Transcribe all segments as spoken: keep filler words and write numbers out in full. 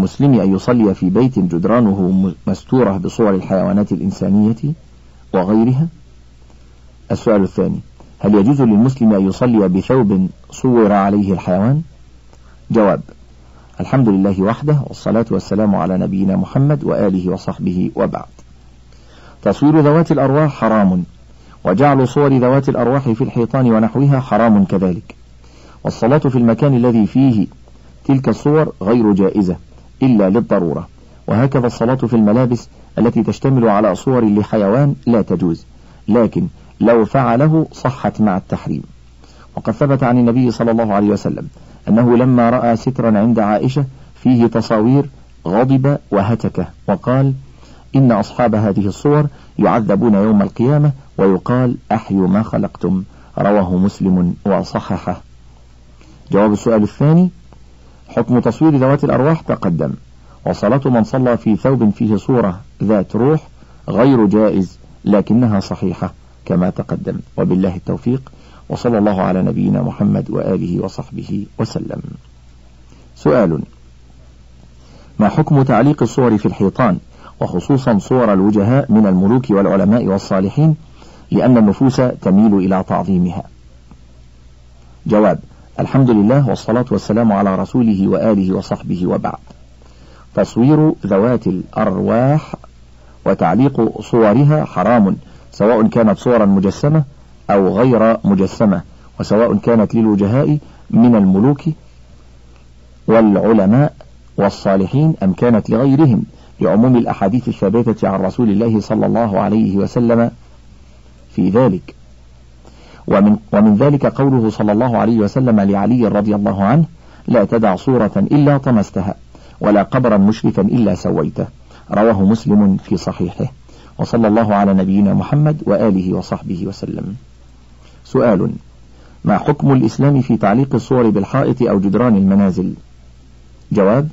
للمسلم أن يصلي في بيت جدرانه مستورة بصور الحيوانات الإنسانية وغيرها؟ السؤال الثاني: هل يجوز للمسلم أن يصلي بثوب صور عليه الحيوان؟ جواب: الحمد لله وحده، والصلاة والسلام على نبينا محمد وآله وصحبه وبعد. تصوير ذوات الأرواح حرام، وجعل صور ذوات الأرواح في الحيطان ونحوها حرام كذلك، والصلاة في المكان الذي فيه تلك الصور غير جائزة إلا للضرورة، وهكذا الصلاة في الملابس التي تشتمل على صور لحيوان لا تجوز، لكن لو فعله صحت مع التحريم. وقد ثبت عن النبي صلى الله عليه وسلم أنه لما رأى سترا عند عائشة فيه تصاوير غضب وهتك وقال: إن أصحاب هذه الصور يعذبون يوم القيامة ويقال أحيوا ما خلقتم، رواه مسلم وصححه. جواب السؤال الثاني: حكم تصوير ذوات الأرواح تقدم، وصلاة من صلى في ثوب فيه صورة ذات روح غير جائز، لكنها صحيحة كما تقدم، وبالله التوفيق، وصلى الله على نبينا محمد وآله وصحبه وسلم. سؤال: ما حكم تعليق الصور في الحيطان، وخصوصا صور الوجهاء من الملوك والعلماء والصالحين، لأن النفوس تميل إلى تعظيمها؟ جواب: الحمد لله، والصلاة والسلام على رسوله وآله وصحبه وبعد. تصوير ذوات الأرواح وتعليق صورها حرام، سواء كانت صورا مجسمة أو غير مجسمة، وسواء كانت للوجهاء من الملوك والعلماء والصالحين أم كانت لغيرهم، لعموم الأحاديث الثابتة عن رسول الله صلى الله عليه وسلم في ذلك. ومن, ومن ذلك قوله صلى الله عليه وسلم لعلي رضي الله عنه: لا تدع صورة إلا طمستها، ولا قبرا مشرفا إلا سويته، رواه مسلم في صحيحه، وصلى الله على نبينا محمد وآله وصحبه وسلم. سؤال: ما حكم الإسلام في تعليق الصور بالحائط أو جدران المنازل؟ جواب: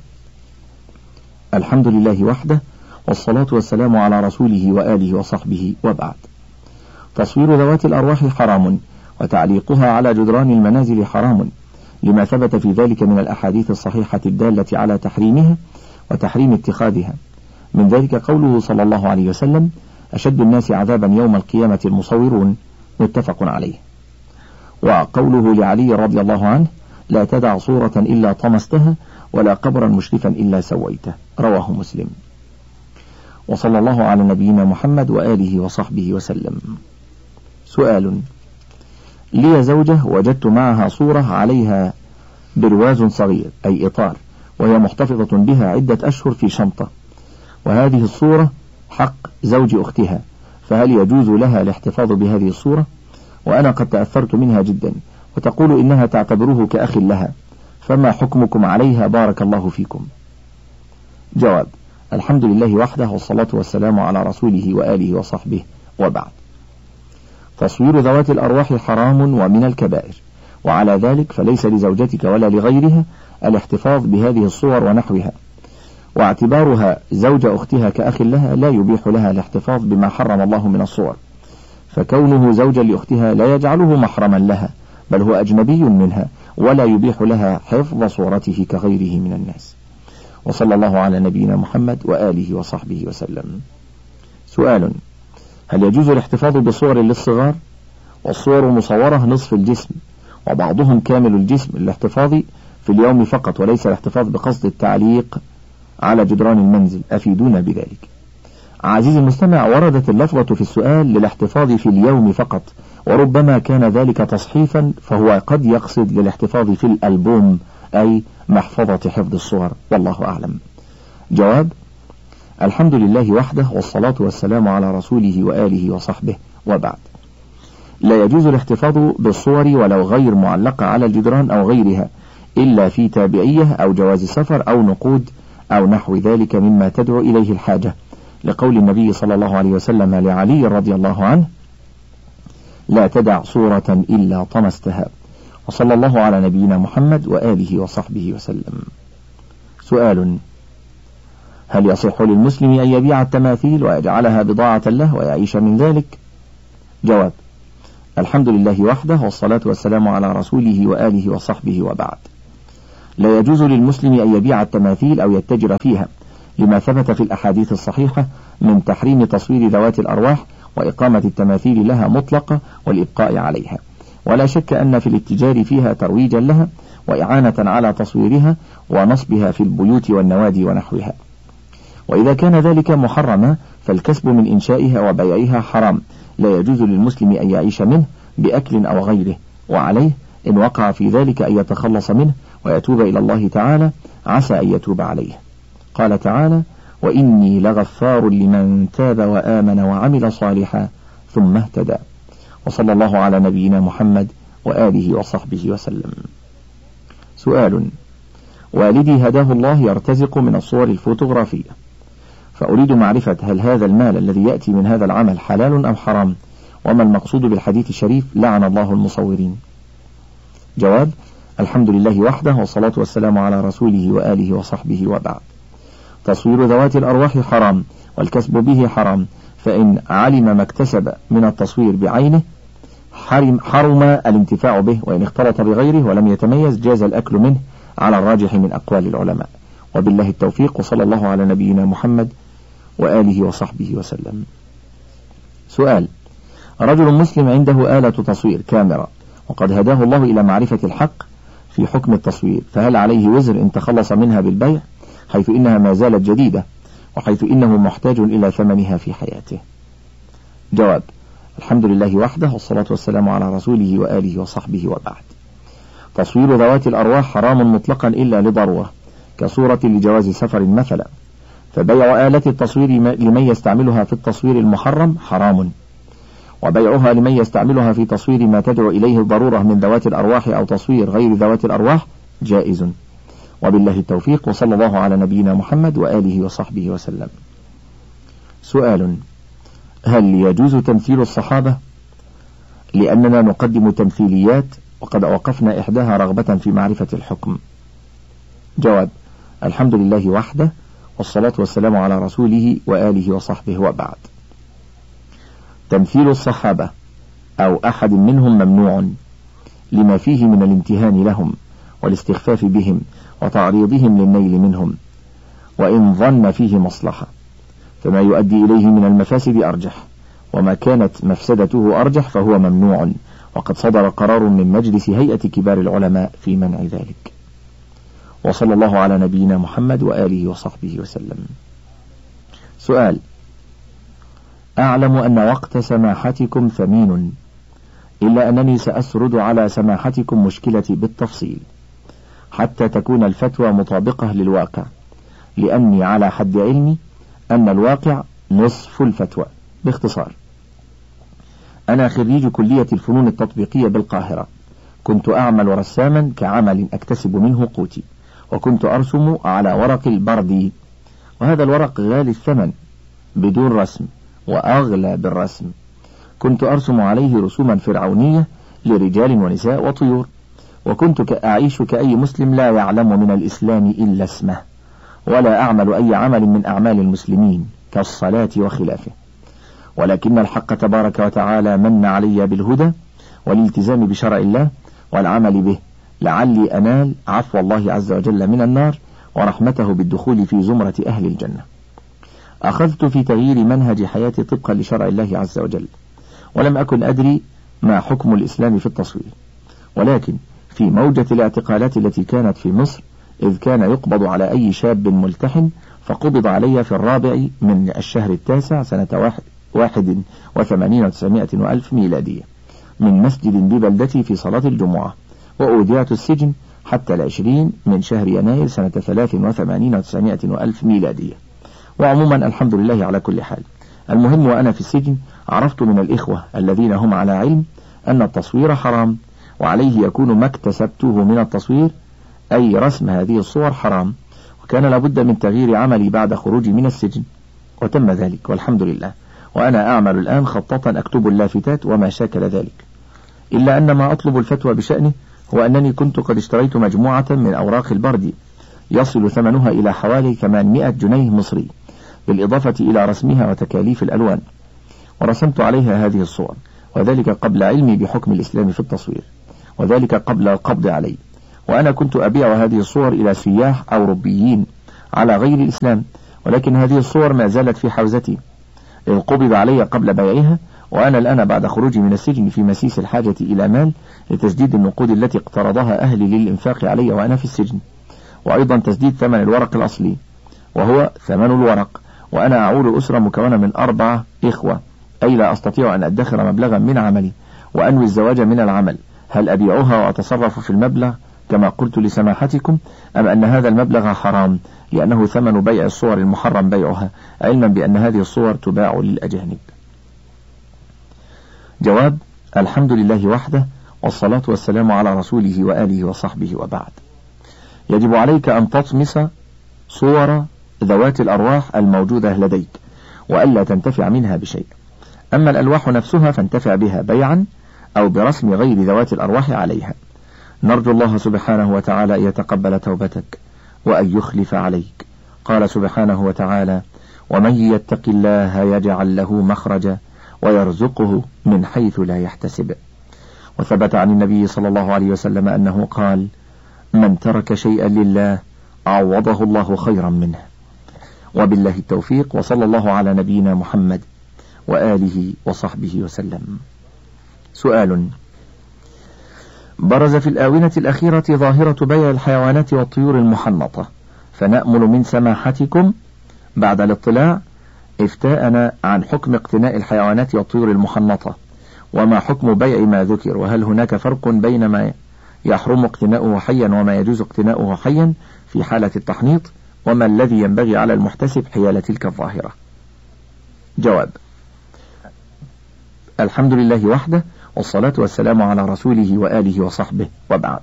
الحمد لله وحده، والصلاة والسلام على رسوله وآله وصحبه وبعد. تصوير ذوات الأرواح حرام، وتعليقها على جدران المنازل حرام، لما ثبت في ذلك من الأحاديث الصحيحة الدالة على تحريمها وتحريم اتخاذها. من ذلك قوله صلى الله عليه وسلم: أشد الناس عذابا يوم القيامة المصورون، متفق عليه. وقوله لعلي رضي الله عنه: لا تدع صورة إلا طمستها، ولا قبرا مشرفا إلا سويته، رواه مسلم. وصلى الله على نبينا محمد وآله وصحبه وسلم. سؤال: لي زوجة وجدت معها صورة عليها برواز صغير أي إطار، وهي محتفظة بها عدة أشهر في شنطة، وهذه الصورة حق زوج أختها، فهل يجوز لها الاحتفاظ بهذه الصورة؟ وأنا قد تأثرت منها جدا، وتقول إنها تعتبره كأخ لها، فما حكمكم عليها بارك الله فيكم؟ جواب: الحمد لله وحده، والصلاة والسلام على رسوله وآله وصحبه وبعد. تصوير ذوات الأرواح حرام ومن الكبائر، وعلى ذلك فليس لزوجتك ولا لغيرها الاحتفاظ بهذه الصور ونحوها، واعتبارها زوج أختها كأخ لها لا يبيح لها الاحتفاظ بما حرم الله من الصور، فكونه زوجا لأختها لا يجعله محرما لها، بل هو أجنبي منها، ولا يبيح لها حفظ صورته كغيره من الناس. وصلى الله على نبينا محمد وآله وصحبه وسلم. سؤال: هل يجوز الاحتفاظ بصور للصغار؟ والصور مصورة نصف الجسم، وبعضهم كامل الجسم، للاحتفاظ في اليوم فقط، وليس الاحتفاظ بقصد التعليق على جدران المنزل، أفيدونا بذلك. عزيزي المستمع، وردت اللفظة في السؤال للاحتفاظ في اليوم فقط، وربما كان ذلك تصحيفا، فهو قد يقصد للاحتفاظ في الألبوم، أي محفظة حفظ الصور، والله أعلم. جواب: الحمد لله وحده، والصلاة والسلام على رسوله وآله وصحبه وبعد. لا يجوز الاحتفاظ بالصور ولو غير معلقة على الجدران أو غيرها، إلا في تابعية أو جواز سفر أو نقود أو نحو ذلك مما تدعو إليه الحاجة، لقول النبي صلى الله عليه وسلم لعلي رضي الله عنه: لا تدع صورة إلا طمستها. وصلى الله على نبينا محمد وآله وصحبه وسلم. سؤال: هل يصح للمسلم أن يبيع التماثيل ويجعلها بضاعة له ويعيش من ذلك؟ جواب: الحمد لله وحده، والصلاة والسلام على رسوله وآله وصحبه وبعد. لا يجوز للمسلم أن يبيع التماثيل أو يتجر فيها، لما ثبت في الأحاديث الصحيحة من تحريم تصوير ذوات الأرواح وإقامة التماثيل لها مطلقة والإبقاء عليها، ولا شك أن في الاتجار فيها ترويجا لها وإعانة على تصويرها ونصبها في البيوت والنوادي ونحوها. وإذا كان ذلك محرما فالكسب من إنشائها وبيعها حرام، لا يجوز للمسلم أن يعيش منه بأكل أو غيره، وعليه إن وقع في ذلك أن يتخلص منه ويتوب إلى الله تعالى، عسى أن يتوب عليه. قال تعالى: وإني لغفار لمن تاب وآمن وعمل صالحا ثم اهتدى. وصلى الله على نبينا محمد وآله وصحبه وسلم. سؤال: والدي هداه الله يرتزق من الصور الفوتوغرافية، فأريد معرفة هل هذا المال الذي يأتي من هذا العمل حلال أم حرام، وما المقصود بالحديث الشريف لعن الله المصورين؟ جواب: الحمد لله وحده، والصلاة والسلام على رسوله وآله وصحبه، وبعد. تصوير ذوات الأرواح حرام، والكسب به حرام، فإن علم ما اكتسب من التصوير بعينه حرم, حرم الانتفاع به، وإن اختلط بغيره ولم يتميز جاز الأكل منه على الراجح من أقوال العلماء. وبالله التوفيق، وصلى الله على نبينا محمد وآله وصحبه وسلم. سؤال: رجل مسلم عنده آلة تصوير كاميرا، وقد هداه الله إلى معرفة الحق في حكم التصوير، فهل عليه وزر إن تخلص منها بالبيع، حيث إنها ما زالت جديدة، وحيث إنه محتاج إلى ثمنها في حياته؟ جواب: الحمد لله وحده، والصلاة والسلام على رسوله وآله وصحبه، وبعد. تصوير ذوات الأرواح حرام مطلقا إلا لضرورة، كصورة لجواز سفر مثلا، فبيع آلة التصوير لمن يستعملها في التصوير المحرم حرام، وبيعها لمن يستعملها في تصوير ما تدعو إليه الضرورة من ذوات الأرواح أو تصوير غير ذوات الأرواح جائز. وبالله التوفيق، وصلى الله على نبينا محمد وآله وصحبه وسلم. سؤال: هل يجوز تمثيل الصحابة؟ لأننا نقدم تمثيليات وقد أوقفنا إحداها رغبة في معرفة الحكم. جواب: الحمد لله وحده، والصلاة والسلام على رسوله وآله وصحبه، وبعد. تمثيل الصحابة أو أحد منهم ممنوع، لما فيه من الامتهان لهم والاستخفاف بهم وتعريضهم للنيل منهم، وإن ظن فيه مصلحة، فما يؤدي إليه من المفاسد أرجح، وما كانت مفسدته أرجح فهو ممنوع، وقد صدر قرار من مجلس هيئة كبار العلماء في منع ذلك. وصلى الله على نبينا محمد وآله وصحبه وسلم. سؤال: أعلم أن وقت سماحتكم ثمين، إلا أنني سأسرد على سماحتكم مشكلتي بالتفصيل حتى تكون الفتوى مطابقة للواقع، لأني على حد علمي أن الواقع نصف الفتوى. باختصار: أنا خريج كلية الفنون التطبيقية بالقاهرة، كنت أعمل رساما كعمل أكتسب منه قوتي، وكنت أرسم على ورق البردي، وهذا الورق غالي الثمن بدون رسم وأغلى بالرسم. كنت أرسم عليه رسوما فرعونية لرجال ونساء وطيور، وكنت أعيش كأي مسلم لا يعلم من الإسلام إلا اسمه، ولا أعمل أي عمل من أعمال المسلمين كالصلاة وخلافه، ولكن الحق تبارك وتعالى من علي بالهدى والالتزام بشرع الله والعمل به، لعلي أنال عفو الله عز وجل من النار ورحمته بالدخول في زمرة أهل الجنة. أخذت في تغيير منهج حياتي طبقا لشرع الله عز وجل، ولم أكن أدري ما حكم الإسلام في التصوير، ولكن في موجة الاعتقالات التي كانت في مصر، إذ كان يقبض على أي شاب ملتحن، فقبض علي في الرابع من الشهر التاسع سنة واحد, واحد وثمانين وتسعمائة وألف ميلادية من مسجد ببلدتي في صلاة الجمعة، وأوديت السجن حتى العشرين من شهر يناير سنة ثلاث وثمانين وتسعمائة وألف ميلادية. وعموما الحمد لله على كل حال. المهم وأنا في السجن عرفت من الإخوة الذين هم على علم أن التصوير حرام، وعليه يكون ما اكتسبته من التصوير أي رسم هذه الصور حرام، وكان لابد من تغيير عملي بعد خروجي من السجن، وتم ذلك والحمد لله. وأنا أعمل الآن خطاطا أكتب اللافتات وما شاكل ذلك، إلا أن ما أطلب الفتوى بشأنه هو أنني كنت قد اشتريت مجموعة من أوراق البردي يصل ثمنها إلى حوالي ثمانمائة جنيه مصري، بالإضافة إلى رسمها وتكاليف الألوان، ورسمت عليها هذه الصور، وذلك قبل علمي بحكم الإسلام في التصوير، وذلك قبل القبض علي. وأنا كنت أبيع هذه الصور إلى سياح أو أوروبيين على غير الإسلام، ولكن هذه الصور ما زالت في حوزتي إذ قبض علي قبل بيعها، وأنا الآن بعد خروجي من السجن في مسيس الحاجة إلى مال لتسديد النقود التي اقترضها أهلي للإنفاق علي وأنا في السجن، وأيضا تسديد ثمن الورق الأصلي وهو ثمن الورق، وأنا أعول أسرة مكونة من أربعة إخوة، أي لا أستطيع أن أدخر مبلغا من عملي وأنوي الزواج من العمل. هل أبيعها وأتصرف في المبلغ كما قلت لسماحتكم، أم أن هذا المبلغ حرام لأنه ثمن بيع الصور المحرم بيعها، علما بأن هذه الصور تباع للأجانب؟ جواب: الحمد لله وحده، والصلاة والسلام على رسوله وآله وصحبه، وبعد. يجب عليك أن تطمس صور ذوات الأرواح الموجودة لديك وألا تنتفع منها بشيء، أما الألواح نفسها فانتفع بها بيعا أو برسم غير ذوات الأرواح عليها. نرجو الله سبحانه وتعالى أن يتقبل توبتك وأن يخلف عليك. قال سبحانه وتعالى: ومن يتق الله يجعل له مخرجا ويرزقه من حيث لا يحتسب. وثبت عن النبي صلى الله عليه وسلم أنه قال: من ترك شيئا لله عوضه الله خيرا منه. وبالله التوفيق، وصلى الله على نبينا محمد وآله وصحبه وسلم. سؤال: برز في الآونة الأخيرة ظاهرة بيع الحيوانات والطيور المحنطة، فنأمل من سماحتكم بعد الاطلاع إفتاءنا عن حكم اقتناء الحيوانات والطيور المحنطة، وما حكم بيع ما ذكر، وهل هناك فرق بين ما يحرم اقتناؤه حيا وما يجوز اقتناؤه حيا في حالة التحنيط، وما الذي ينبغي على المحتسب حيال تلك الظاهرة؟ جواب: الحمد لله وحده، والصلاة والسلام على رسوله وآله وصحبه، وبعد.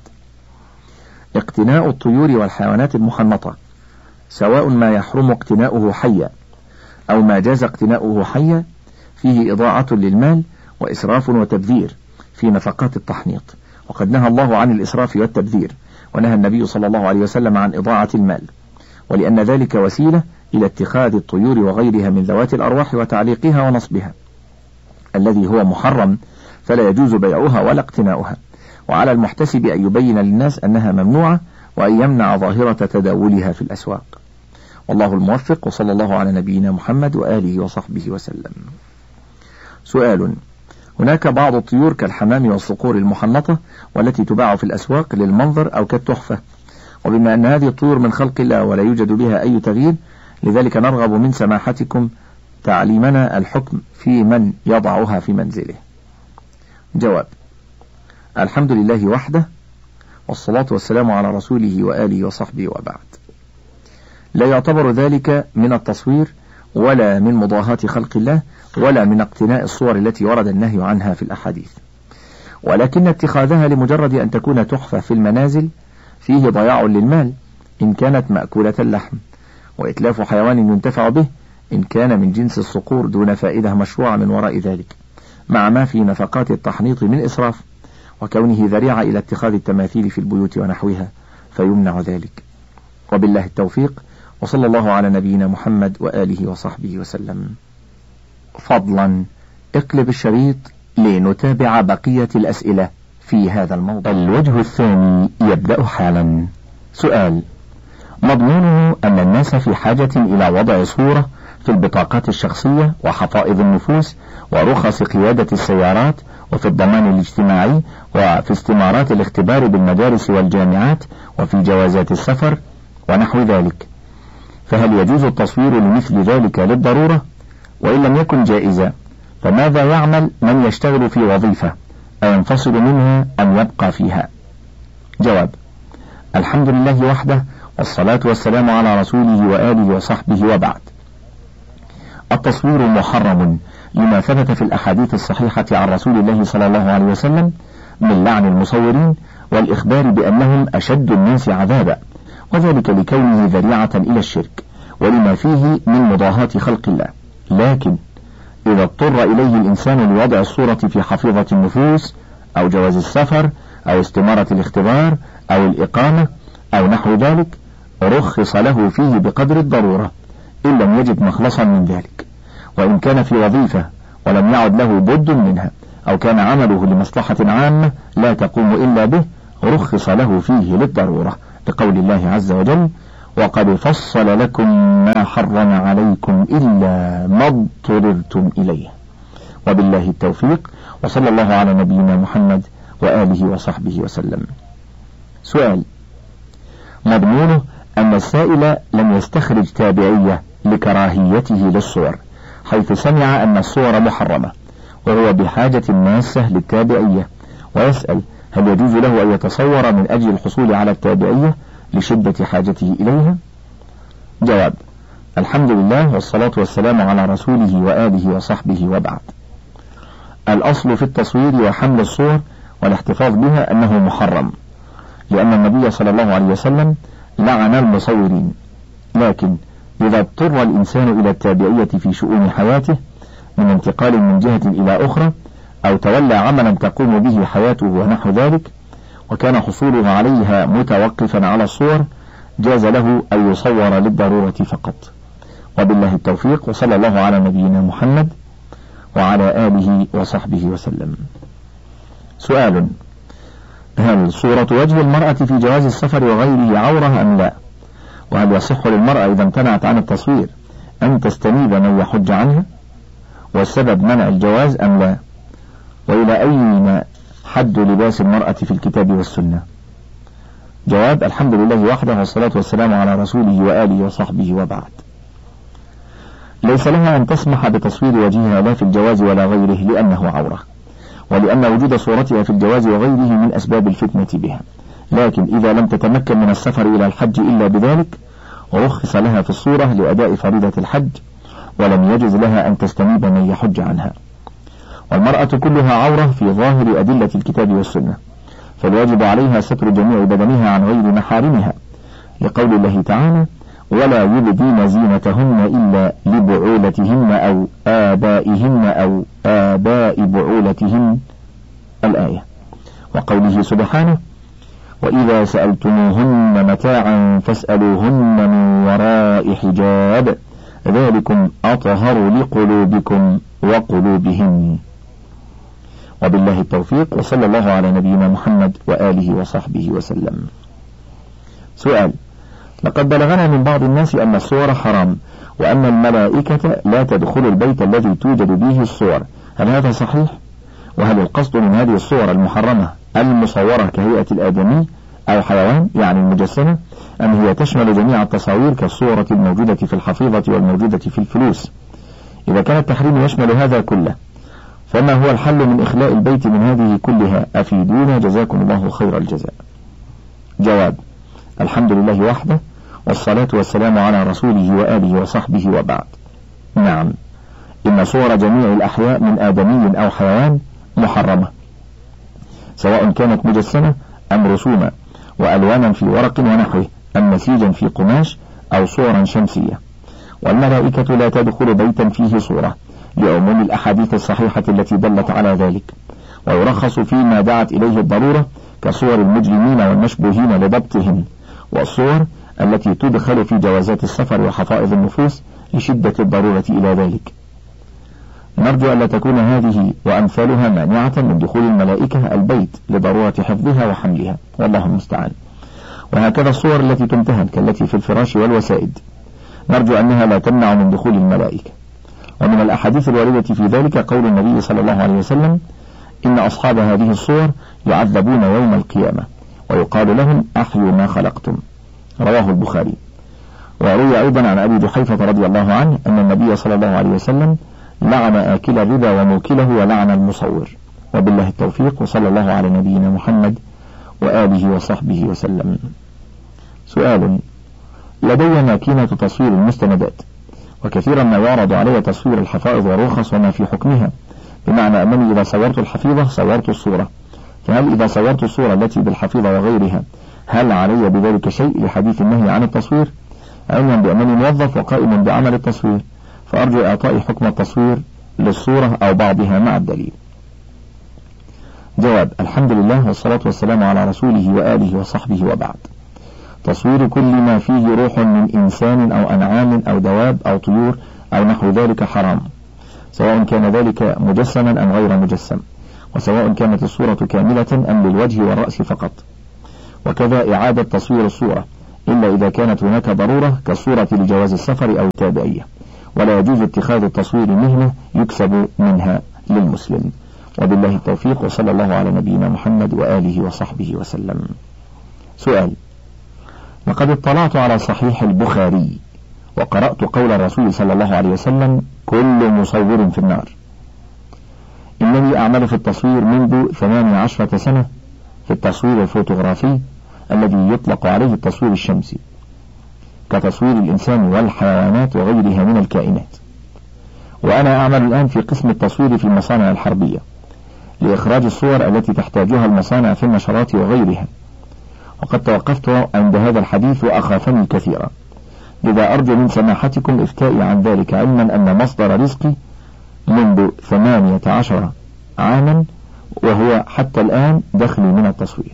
اقتناء الطيور والحيوانات المحنطة سواء ما يحرم اقتناؤه حيا أو ما جاز اقتناؤه حيا فيه إضاعة للمال وإسراف وتبذير في نفقات التحنيط، وقد نهى الله عن الإسراف والتبذير، ونهى النبي صلى الله عليه وسلم عن إضاعة المال، ولأن ذلك وسيلة إلى اتخاذ الطيور وغيرها من ذوات الأرواح وتعليقها ونصبها الذي هو محرم، فلا يجوز بيعها ولا اقتناؤها، وعلى المحتسب أن يبين للناس أنها ممنوعة وأن يمنع ظاهرة تداولها في الأسواق. والله الموفق، وصلى الله على نبينا محمد وآله وصحبه وسلم. سؤال: هناك بعض الطيور كالحمام والصقور المحنطة والتي تباع في الأسواق للمنظر أو كالتحفة، وبما أن هذه الطيور من خلق الله ولا يوجد بها أي تغيير، لذلك نرغب من سماحتكم تعليمنا الحكم في من يضعها في منزله. جواب: الحمد لله وحده، والصلاة والسلام على رسوله وآله وصحبه، وبعد. لا يعتبر ذلك من التصوير ولا من مضاهاة خلق الله ولا من اقتناء الصور التي ورد النهي عنها في الأحاديث، ولكن اتخاذها لمجرد أن تكون تحفة في المنازل فيه ضياع للمال إن كانت مأكولة اللحم، وإتلاف حيوان ينتفع به إن كان من جنس الصقور دون فائدة مشروعة من وراء ذلك، مع ما في نفقات التحنيط من إسراف، وكونه ذريعة إلى اتخاذ التماثيل في البيوت ونحوها فيمنع ذلك. وبالله التوفيق، وصلى الله على نبينا محمد وآله وصحبه وسلم. فضلا اقلب الشريط لنتابع بقية الأسئلة في هذا الموضوع. الوجه الثاني يبدأ حالا. سؤال: مضمونه أن الناس في حاجة إلى وضع صورة في البطاقات الشخصية وحفائظ النفوس ورخص قيادة السيارات وفي الضمان الاجتماعي وفي استمارات الاختبار بالمدارس والجامعات وفي جوازات السفر ونحو ذلك، فهل يجوز التصوير لمثل ذلك للضرورة؟ وإن لم يكن جائزا فماذا يعمل من يشتغل في وظيفة أينفصل منها أم يبقى فيها؟ جواب: الحمد لله وحده، والصلاة والسلام على رسوله وآله وصحبه، وبعد. التصوير محرم لما ثبت في الأحاديث الصحيحة عن رسول الله صلى الله عليه وسلم من لعن المصورين والإخبار بأنهم أشد الناس عذابا، وذلك لكونه ذريعة إلى الشرك ولما فيه من مضاهاة خلق الله. لكن إذا اضطر إليه الإنسان لوضع الصورة في حفيظة النفوس أو جواز السفر أو استمارة الاختبار أو الإقامة أو نحو ذلك رخص له فيه بقدر الضرورة إن لم يجد مخلصا من ذلك، وإن كان في وظيفة ولم يعد له بد منها، أو كان عمله لمصلحة عامة لا تقوم إلا به، رخص له فيه للضرورة لقول الله عز وجل: وقد فصل لكم ما حرم عليكم إلا ما اضطررتم إليه. وبالله التوفيق، وصلى الله على نبينا محمد وآله وصحبه وسلم. سؤال: مضمونه أن السائل لم يستخرج تابعية لكراهيته للصور، حيث سمع أن الصور محرمة، وهو بحاجة ماسة للتابعية، ويسأل: هل يجوز له أن يتصور من أجل الحصول على التابعية لشدة حاجته إليها؟ جواب: الحمد لله والصلاة والسلام على رسوله وآله وصحبه وبعد. الأصل في التصوير وحمل الصور والاحتفاظ بها أنه محرم، لأن النبي صلى الله عليه وسلم لعن المصورين، لكن إذا اضطر الإنسان إلى التابعية في شؤون حياته من انتقال من جهة إلى أخرى، أو تولى عملا تقوم به حياته ونحو ذلك، وكان حصوله عليها متوقفا على الصور، جاز له أن يصور للضرورة فقط. وبالله التوفيق، وصلى الله على نبينا محمد وعلى آله وصحبه وسلم. سؤال: هل صورة وجه المرأة في جواز السفر وغيره عورة أم لا؟ وهل يصح للمرأة إذا امتنعت عن التصوير أن تستنيب من يحج عنها؟ والسبب منع الجواز أم لا؟ وإلى أين حد لباس المرأة في الكتاب والسنة؟ جواب: الحمد لله وحده، والصلاة والسلام على رسوله وآله وصحبه وبعد. ليس لها أن تسمح بتصوير وجهها لا في الجواز ولا غيره لأنه عورة، ولأن وجود صورتها في الجواز وغيره من أسباب الفتنة بها، لكن إذا لم تتمكن من السفر إلى الحج إلا بذلك رخص لها في الصورة لأداء فريضة الحج، ولم يجز لها أن تستنيب من يحج عنها. والمرأة كلها عورة في ظاهر أدلة الكتاب والسنة، فالواجب عليها ستر جميع بدنها عن غير محارمها، لقول الله تعالى: ولا يبدين زينتهن إلا لبعولتهن أو آبائهن أو آباء بعولتهن، الآية. وقوله سبحانه: وإذا سألتموهن متاعا فاسألوهن من وراء حجاب ذلكم أطهر لقلوبكم وقلوبهن. وبالله التوفيق، وصلى الله على نبينا محمد وآله وصحبه وسلم. سؤال: لقد بلغنا من بعض الناس أن الصور حرام، وأن الملائكة لا تدخل البيت الذي توجد به الصور، هل هذا صحيح؟ وهل القصد من هذه الصور المحرمة المصورة كهيئة الآدمي أو حيوان يعني المجسمة، أم هي تشمل جميع التصاوير كالصورة الموجودة في الحفيظة والموجودة في الفلوس؟ إذا كان التحريم يشمل هذا كله، فما هو الحل من إخلاء البيت من هذه كلها؟ أفيدونا جزاكم الله خير الجزاء. جواب: الحمد لله وحده، والصلاة والسلام على رسوله وآله وصحبه وبعد. نعم، إن صور جميع الأحياء من آدمي أو حيوان محرمة، سواء كانت مجسمة أم رسوما وألوانا في ورق ونحوه، أم نسيجا في قماش أو صورا شمسية. والملائكة لا تدخل بيتا فيه صورة، لعموم الأحاديث الصحيحة التي دلت على ذلك، ويرخص فيما دعت إليه الضرورة كصور المجرمين والمشبوهين لضبطهم، والصور التي تدخل في جوازات السفر وحفائظ النفوس لشدة الضرورة إلى ذلك. نرجو أن لا تكون هذه وأمثالها مانعة من دخول الملائكة البيت لضرورة حفظها وحملها، والله المستعان. وهكذا الصور التي تمتهن كالتي في الفراش والوسائد، نرجو أنها لا تمنع من دخول الملائكة. ومن الأحاديث الواردة في ذلك قول النبي صلى الله عليه وسلم: إن أصحاب هذه الصور يعذبون يوم القيامة ويقال لهم أحيوا ما خلقتم، رواه البخاري. وروي أيضا عن أبي جحيفة رضي الله عنه أن النبي صلى الله عليه وسلم لعن آكل الربا وموكله ولعن المصور. وبالله التوفيق، وصلى الله على نبينا محمد وآله وصحبه وسلم. سؤال: لدي ماكينة تصوير المستندات، وكثيرا ما يعرض علي تصوير الحفائظ والرخص وما في حكمها، بمعنى أنني إذا صورت الحفيظة صورت الصورة، فهل إذا صورت الصورة التي بالحفيظة وغيرها هل علي بذلك شيء لحديث النهي عن التصوير، علما بأنني موظف وقائم بعمل التصوير، فأرجو إعطاء حكم التصوير للصورة أو بعضها مع الدليل. جواب: الحمد لله والصلاة والسلام على رسوله وآله وصحبه وبعد. تصوير كل ما فيه روح من إنسان أو أنعام أو دواب أو طيور أو نحو ذلك حرام، سواء كان ذلك مجسما أم غير مجسم، وسواء كانت الصورة كاملة أم للوجه والرأس فقط. وكذا إعادة تصوير الصورة إلا إذا كانت هناك ضرورة كالصورة لجواز السفر أو التابعية، ولا يجوز اتخاذ التصوير مهنة يكسب منها للمسلم. وبالله التوفيق، وصلى الله على نبينا محمد وآله وصحبه وسلم. سؤال: لقد اطلعت على صحيح البخاري وقرأت قول الرسول صلى الله عليه وسلم: كل مصور في النار. إنني أعمل في التصوير منذ ثمان عشرة سنة في التصوير الفوتوغرافي الذي يطلق عليه التصوير الشمسي، كتصوير الإنسان والحيوانات وغيرها من الكائنات. وأنا أعمل الآن في قسم التصوير في المصانع الحربية لإخراج الصور التي تحتاجها المصانع في النشرات وغيرها، وقد توقفت عند هذا الحديث وأخافني كثيرا، لذا أرجو من سماحتكم إفتائي عن ذلك، علما أن مصدر رزقي منذ ثمانية عشر عاما وهو حتى الآن دخلي من التصوير.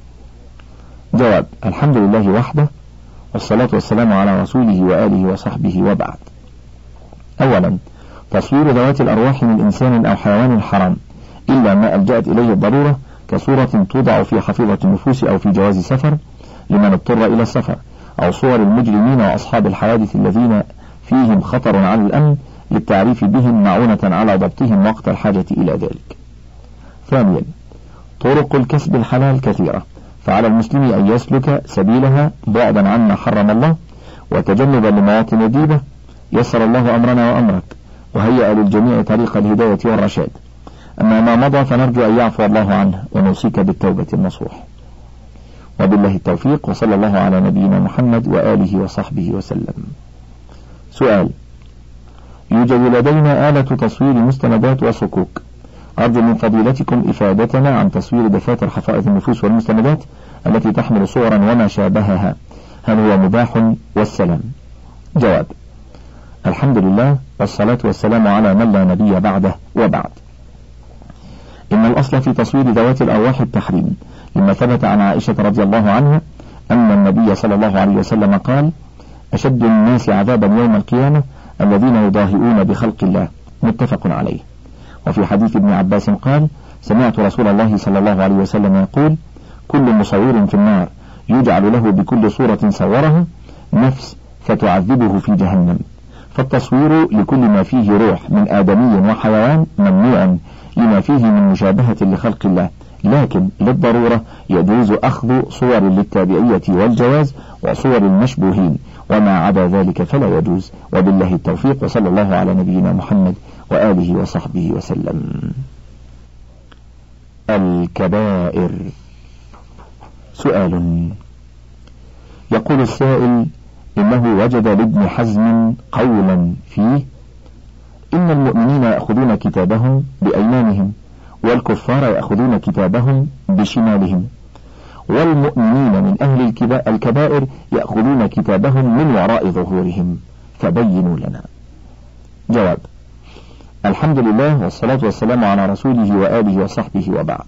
جواب: الحمد لله وحده، والصلاة والسلام على رسوله وآله وصحبه، وبعد. أولا، تصوير ذوات الأرواح من إنسان أو حيوان حرام إلا ما ألجأت إليه الضرورة، كصورة توضع في حفيظة النفوس أو في جواز سفر لمن اضطر إلى السفر، أو صور المجرمين وأصحاب الحوادث الذين فيهم خطر على الأمن للتعريف بهم معونة على ضبطهم وقت الحاجة إلى ذلك. ثانيا، طرق الكسب الحلال كثيرة، فعلى المسلم أن يسلك سبيلها بعدا عما حرم الله وتجنبا لمواطن الريبة. يسر الله أمرنا وأمرك وهيأ للجميع طريق الهداية والرشاد. أما ما مضى فنرجو أن يعفو الله عنه ونوصيك بالتوبة النصوح. وبالله التوفيق، وصلى الله على نبينا محمد وآله وصحبه وسلم. سؤال: يوجد لدينا آلة تصوير مستندات وصكوك، أرجو من فضيلتكم إفادتنا عن تصوير دفاتر حفائظ النفوس والمستندات التي تحمل صورا وما شابهها، هل هو مباح؟ والسلام. جواب: الحمد لله، والصلاة والسلام على من لا نبي بعده، وبعد. إن الأصل في تصوير ذوات الأرواح التحريم، لما ثبت عن عائشة رضي الله عنها أن النبي صلى الله عليه وسلم قال: أشد الناس عذابا يوم القيامة الذين يضاهئون بخلق الله، متفق عليه. وفي حديث ابن عباس قال: سمعت رسول الله صلى الله عليه وسلم يقول: كل مصور في النار يجعل له بكل صورة صورها نفس فتعذبه في جهنم. فالتصوير لكل ما فيه روح من آدمي وحيوان ممنوع لما فيه من مشابهة لخلق الله، لكن للضرورة يجوز أخذ صور للتابعية والجواز وصور المشبوهين، وما عدا ذلك فلا يجوز. وبالله التوفيق، وصلى الله على نبينا محمد وآله وصحبه وسلم. الكبائر. سؤال: يقول السائل: إنه وجد لابن حزم قولا فيه: إن المؤمنين يأخذون كتابهم بأيمانهم، والكفار يأخذون كتابهم بشمالهم، والمؤمنين من أهل الكبائر يأخذون كتابهم من وراء ظهورهم، فبينوا لنا. جواب: الحمد لله، والصلاة والسلام على رسوله وآله وصحبه، وبعد.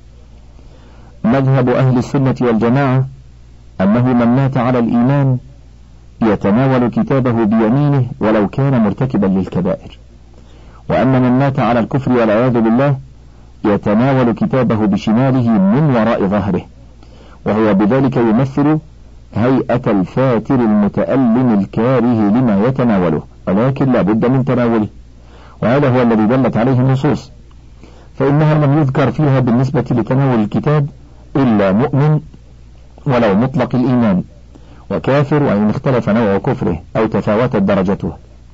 مذهب أهل السنة والجماعة أنه من مات على الإيمان يتناول كتابه بيمينه ولو كان مرتكبا للكبائر، وأن من مات على الكفر والعياذ بالله يتناول كتابه بشماله من وراء ظهره، وهو بذلك يمثل هيئة الفاتر المتألم الكاره لما يتناوله، ولكن لا بد من تناوله، وهذا هو الذي دلت عليه النصوص، فإنها لم يذكر فيها بالنسبة لتناول الكتاب إلا مؤمن ولو مطلق الإيمان، وكافر وإن اختلف نوع كفره أو تفاوتت درجته.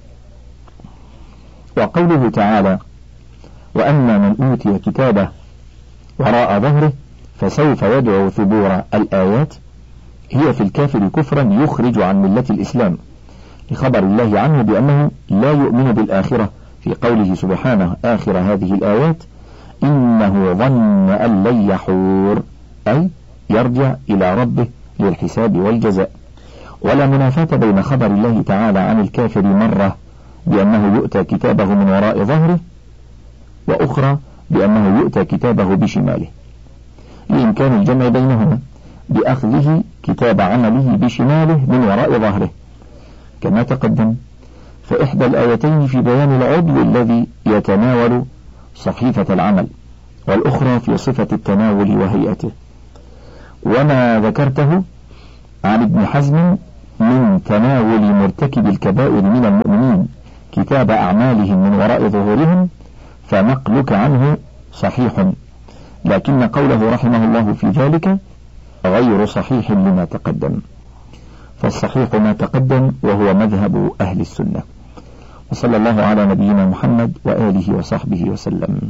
وقوله تعالى: وأما من أوتي كتابه وراء ظهره فسوف يدعو ثبورا، الآيات هي في الكافر كفرا يخرج عن ملة الإسلام، لخبر الله عنه بأنه لا يؤمن بالآخرة في قوله سبحانه آخر هذه الآيات: إنه ظن أن لن يحور، أي يرجع إلى ربه للحساب والجزاء. ولا منافاة بين خبر الله تعالى عن الكافر مرة بأنه يؤتى كتابه من وراء ظهره، وأخرى بأنه يؤتى كتابه بشماله، لإمكان الجمع بينهما بأخذه كتاب عمله بشماله من وراء ظهره كما تقدم. فإحدى الآيتين في بيان العضو الذي يتناول صحيفة العمل، والأخرى في صفة التناول وهيئته. وما ذكرته عن ابن حزم من تناول مرتكب الكبائر من المؤمنين كتاب أعمالهم من وراء ظهورهم فنقلك عنه صحيح، لكن قوله رحمه الله في ذلك غير صحيح لما تقدم، فالصحيح ما تقدم وهو مذهب أهل السنة. وصلى الله على نبينا محمد وآله وصحبه وسلم.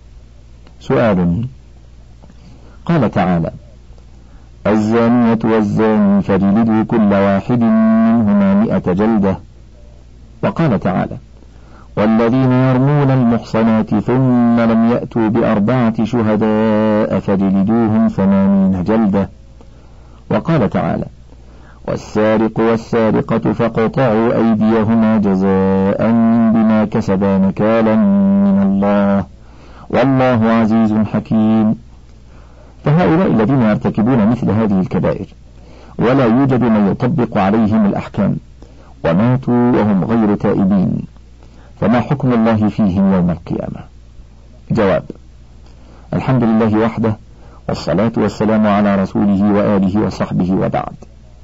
سؤال: قال تعالى: الزانية والزاني فاجلدوا كل واحد منهما مئة جلدة. وقال تعالى: والذين يرمون المحصنات ثم لم يأتوا بأربعة شهداء فاجلدوهم ثمانين جلدة. وقال تعالى: والسارق والسارقة فاقطعوا أيديهما جزاء بما كسبا نكالا من الله والله عزيز حكيم. فهؤلاء الذين يرتكبون مثل هذه الكبائر ولا يوجد من يطبق عليهم الأحكام وماتوا وهم غير تائبين، فما حكم الله فيهم يوم القيامة؟ جواب: الحمد لله وحده، والصلاة والسلام على رسوله وآله وصحبه، وبعد.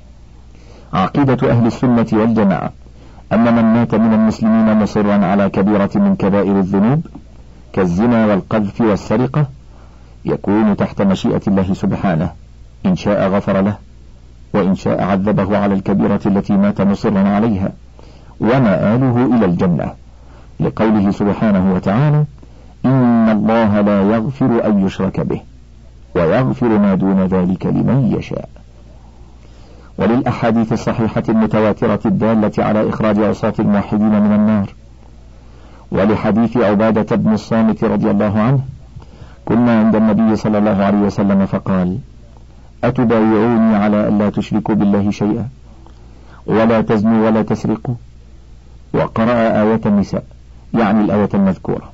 عقيدة أهل السنة والجماعة أن من مات من المسلمين مصرا على كبيرة من كبائر الذنوب كالزنا والقذف والسرقة يكون تحت مشيئة الله سبحانه، إن شاء غفر له وإن شاء عذبه على الكبيرة التي مات مصرا عليها، ومآله إلى الجنة، لقوله سبحانه وتعالى: إن الله لا يغفر أن يشرك به ويغفر ما دون ذلك لمن يشاء. وللأحاديث الصحيحة المتواترة الدالة على إخراج عصاة الموحدين من النار. ولحديث عبادة بن الصامت رضي الله عنه: كنا عند النبي صلى الله عليه وسلم فقال: أتبايعوني على ألا تشركوا بالله شيئا ولا تزنوا ولا تسرقوا؟ وقرأ آية النساء، يعني الآية المذكورة.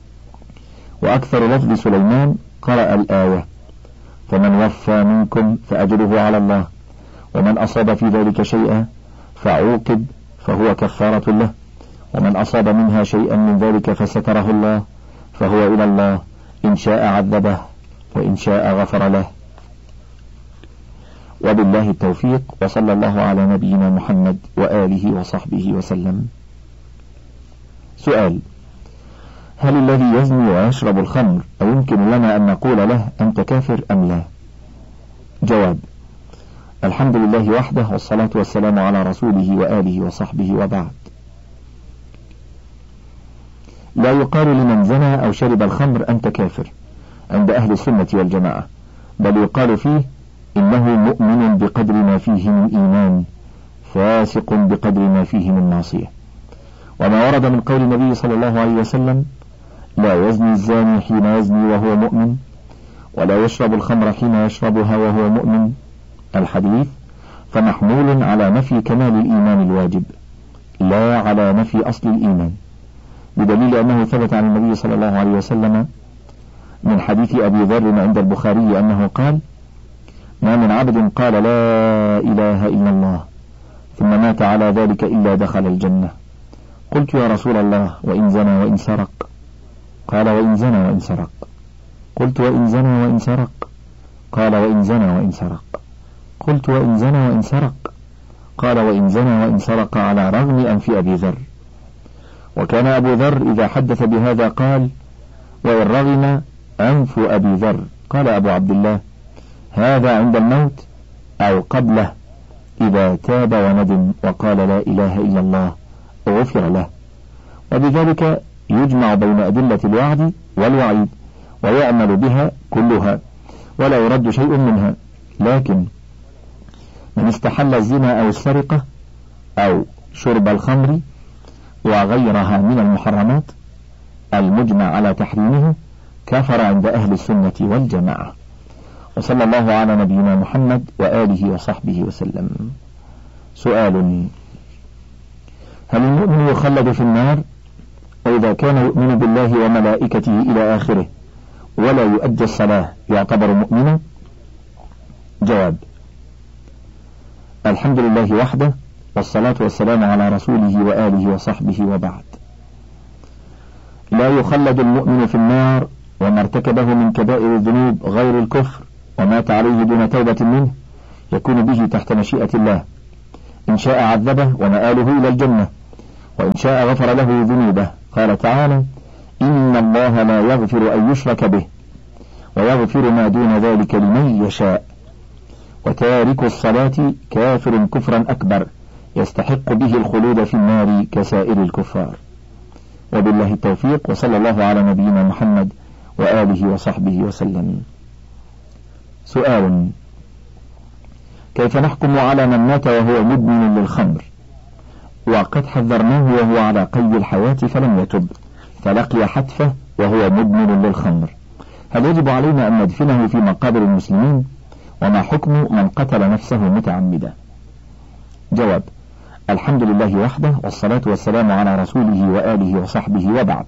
وأكثر لفظ سليمان قرأ الآية: فمن وفى منكم فأجره على الله، ومن أصاب في ذلك شيئا فعوقب فهو كفارة له، ومن أصاب منها شيئا من ذلك فستره الله فهو إلى الله، إن شاء عذبه وإن شاء غفر له. وبالله التوفيق، وصلى الله على نبينا محمد وآله وصحبه وسلم. سؤال: هل الذي يزني ويشرب الخمر أيمكن لنا أن نقول له أنت كافر أم لا؟ جواب: الحمد لله وحده، والصلاة والسلام على رسوله وآله وصحبه، وبعد. لا يقال لمن زنى أو شرب الخمر أنت كافر عند أهل السنة والجماعة، بل يقال فيه إنه مؤمن بقدر ما فيه من إيمان، فاسق بقدر ما فيه من معصية. وما ورد من قول النبي صلى الله عليه وسلم: لا يزني الزاني حين يزني وهو مؤمن، ولا يشرب الخمر حين يشربها وهو مؤمن، الحديث، فمحمول على نفي كمال الإيمان الواجب لا على نفي أصل الإيمان، بدليل أنه ثبت عن النبي صلى الله عليه وسلم من حديث أبي ذر عند البخاري أنه قال: ما من عبد قال لا إله إلا الله ثم مات على ذلك إلا دخل الجنة. قلت: يا رسول الله، وإن زنى وإن سرق؟ قال: وإن زنى وإن سرق. قلت: وإن زنى وإن سرق؟ قال: وإن زنى وإن سرق. قلت: وإن زنى وإن سرق؟ قال: وإن زنى وإن سرق على رغم أنف أبي ذر. وكان أبو ذر إذا حدث بهذا قال: وإن رغم أنف أبي ذر. قال أبو عبد الله: هذا عند الموت أو قبله إذا تاب وندم وقال لا إله إلا الله غفر له. وبذلك يجمع بين أدلة الوعد والوعيد ويعمل بها كلها ولا يرد شيء منها. لكن من استحل الزنا أو السرقة أو شرب الخمر وغيرها من المحرمات المجمع على تحريمه كفر عند أهل السنة والجماعة. وصلى الله على نبينا محمد وآله وصحبه وسلم. سؤال: هل المؤمن يخلد في النار وإذا كان يؤمن بالله وملائكته إلى آخره ولا يؤدي الصلاة يعتبر مؤمنا؟ جواب: الحمد لله وحده، والصلاة والسلام على رسوله وآله وصحبه، وبعد. لا يخلد المؤمن في النار وما ارتكبه من كبائر الذنوب غير الكفر ومات عليه دون توبة منه يكون به تحت مشيئة الله، إن شاء عذبه ومآله إلى الجنة، وإن شاء غفر له ذنوبه. قال تعالى: إن الله لا يغفر أن يشرك به ويغفر ما دون ذلك لمن يشاء. وتارك الصلاة كافر كفرا أكبر يستحق به الخلود في النار كسائر الكفار. وبالله التوفيق، وصلى الله على نبينا محمد وآله وصحبه وسلم. سؤال: كيف نحكم على من مات وهو مدمن للخمر وقد حذرناه وهو على قيد الحياة فلم يتب فلقي حتفه وهو مدمن للخمر؟ هل يجب علينا أن ندفنه في مقابر المسلمين؟ وما حكم من قتل نفسه متعمدا؟ جواب: الحمد لله وحده، والصلاة والسلام على رسوله وآله وصحبه، وبعد.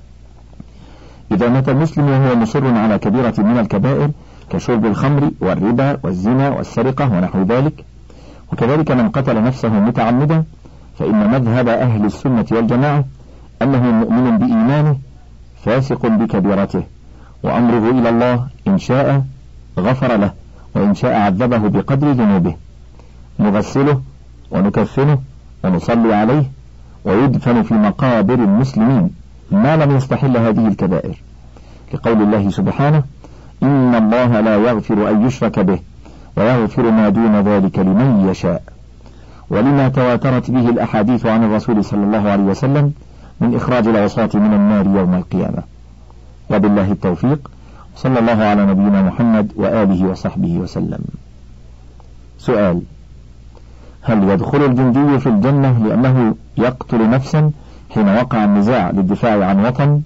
إذا مات المسلم وهو مصر على كبيرة من الكبائر كشرب الخمر والربا والزنا والسرقة ونحو ذلك، وكذلك من قتل نفسه متعمدا، فإن مذهب أهل السنة والجماعة أنه مؤمن بإيمانه فاسق بكبيرته، وأمره إلى الله، إن شاء غفر له وإن شاء عذبه بقدر ذنوبه. نغسله ونكفنه ونصلي عليه ويدفن في مقابر المسلمين ما لم يستحل هذه الكبائر، لقول الله سبحانه: إن الله لا يغفر أن يشرك به ويغفر ما دون ذلك لمن يشاء. ولما تواترت به الأحاديث عن الرسول صلى الله عليه وسلم من إخراج العصاة من النار يوم القيامة. وبالله التوفيق، صلى الله على نبينا محمد وآله وصحبه وسلم. سؤال: هل يدخل الجندي في الجنة لأنه يقتل نفسا حين وقع النزاع للدفاع عن وطن؟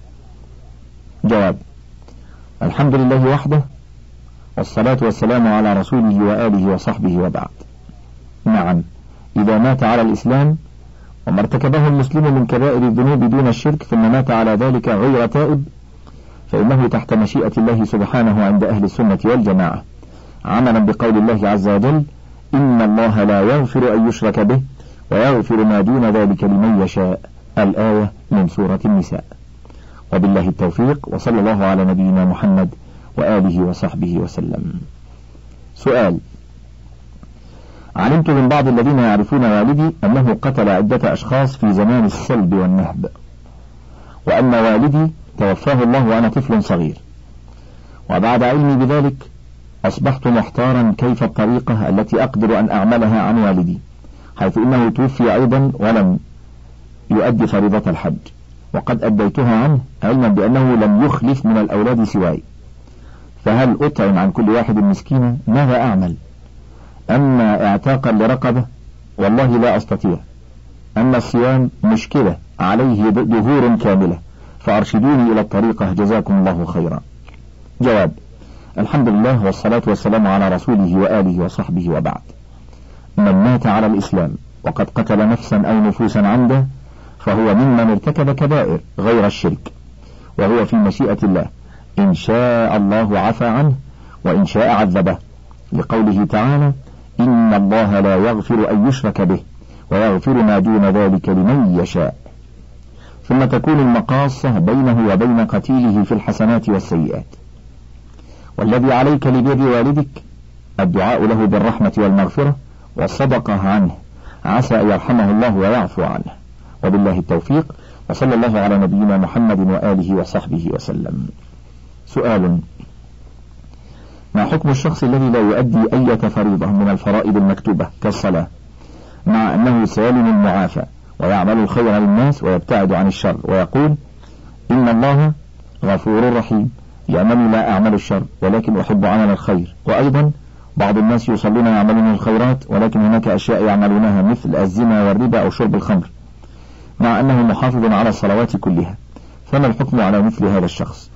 جواب: الحمد لله وحده، والصلاة والسلام على رسوله وآله وصحبه، وبعد. نعم، إذا مات على الإسلام وما ارتكبه المسلم من كبائر الذنوب دون الشرك ثم مات على ذلك غير تائب، فإنه تحت مشيئة الله سبحانه عند أهل السنة والجماعة، عملا بقول الله عز وجل: إن الله لا يغفر أن يشرك به ويغفر ما دون ذلك لمن يشاء، الآية من سورة النساء. وبالله التوفيق، وصلى الله على نبينا محمد وآله وصحبه وسلم. سؤال: علمت من بعض الذين يعرفون والدي أنه قتل عدة أشخاص في زمان السلب والنهب، وأن والدي توفاه الله وأنا طفل صغير، وبعد علمي بذلك أصبحت محتارا كيف الطريقة التي أقدر أن أعملها عن والدي، حيث إنه توفي أيضا ولم يؤدي فريضة الحج، وقد أديتها عنه علما بأنه لم يخلف من الأولاد سواي، فهل أطعم عن كل واحد مسكينا؟ ماذا أعمل؟ أما اعتاقا لرقبة والله لا أستطيع، أما الصيام مشكلة عليه دهور كاملة، فأرشدوني إلى الطريقة جزاكم الله خيرا. جواب: الحمد لله، والصلاة والسلام على رسوله وآله وصحبه، وبعد. من مات على الإسلام وقد قتل نفسا أو نفوسا عمدا فهو ممن ارتكب كبائر غير الشرك، وهو في مشيئة الله، إن شاء الله عفى عنه وإن شاء عذبه، لقوله تعالى: إن الله لا يغفر أن يشرك به ويغفر ما دون ذلك لمن يشاء. ثم تكون المقاصة بينه وبين قتيله في الحسنات والسيئات. والذي عليك لبر والدك الدعاء له بالرحمة والمغفرة والصدقة عنه، عسى أن يرحمه الله ويعفو عنه. وبالله التوفيق، وصلى الله على نبينا محمد وآله وصحبه وسلم. سؤال: ما حكم الشخص الذي لا يؤدي أي فريضة من الفرائض المكتوبة كالصلاة، مع أنه سالم معافى ويعمل الخير للناس ويبتعد عن الشر، ويقول: إن الله غفور رحيم لأنني لا أعمل الشر ولكن أحب عمل الخير، وأيضا بعض الناس يصلون يعملون الخيرات ولكن هناك أشياء يعملونها مثل الزنا والربا أو شرب الخمر، مع أنه محافظ على الصلوات كلها، فما الحكم على مثل هذا الشخص؟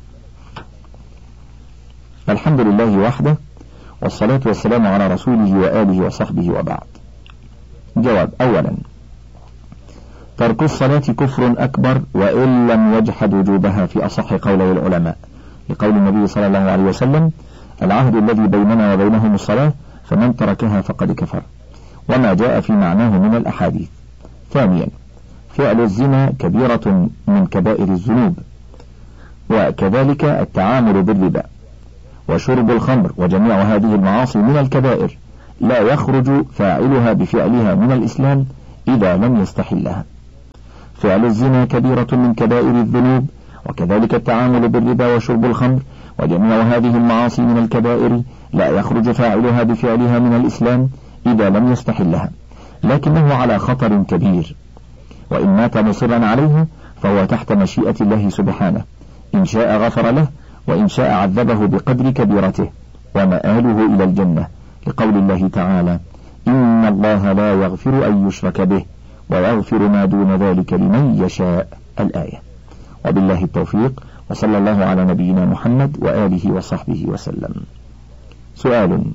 الحمد لله وحده، والصلاة والسلام على رسوله وآله وصحبه، وبعد. جواب: أولا، ترك الصلاة كفر أكبر وإن لم يجحد وجوبها في أصح قولي العلماء، لقول النبي صلى الله عليه وسلم: العهد الذي بيننا وبينهم الصلاة فمن تركها فقد كفر، وما جاء في معناه من الأحاديث. ثانيا، فعل الزنا كبيرة من كبائر الذنوب، وكذلك التعامل بالربا، وشرب الخمر وجميع هذه المعاصي من الكبائر لا يخرج فاعلها بفعلها من الإسلام إذا لم يستحلها. فعل الزنا كبيرة من كبائر الذنوب، وكذلك التعامل بالربا وشرب الخمر وجميع هذه المعاصي من الكبائر لا يخرج فاعلها بفعلها من الإسلام إذا لم يستحلها، لكنه على خطر كبير، وإن مات مصرا عليه فهو تحت مشيئة الله سبحانه، إن شاء غفر له وإن شاء عذبه بقدر كبيرته، ومآله إلى الجنة، لقول الله تعالى: إن الله لا يغفر أن يشرك به ويغفر ما دون ذلك لمن يشاء. الآية. وبالله التوفيق، وصلى الله على نبينا محمد وآله وصحبه وسلم. سؤال: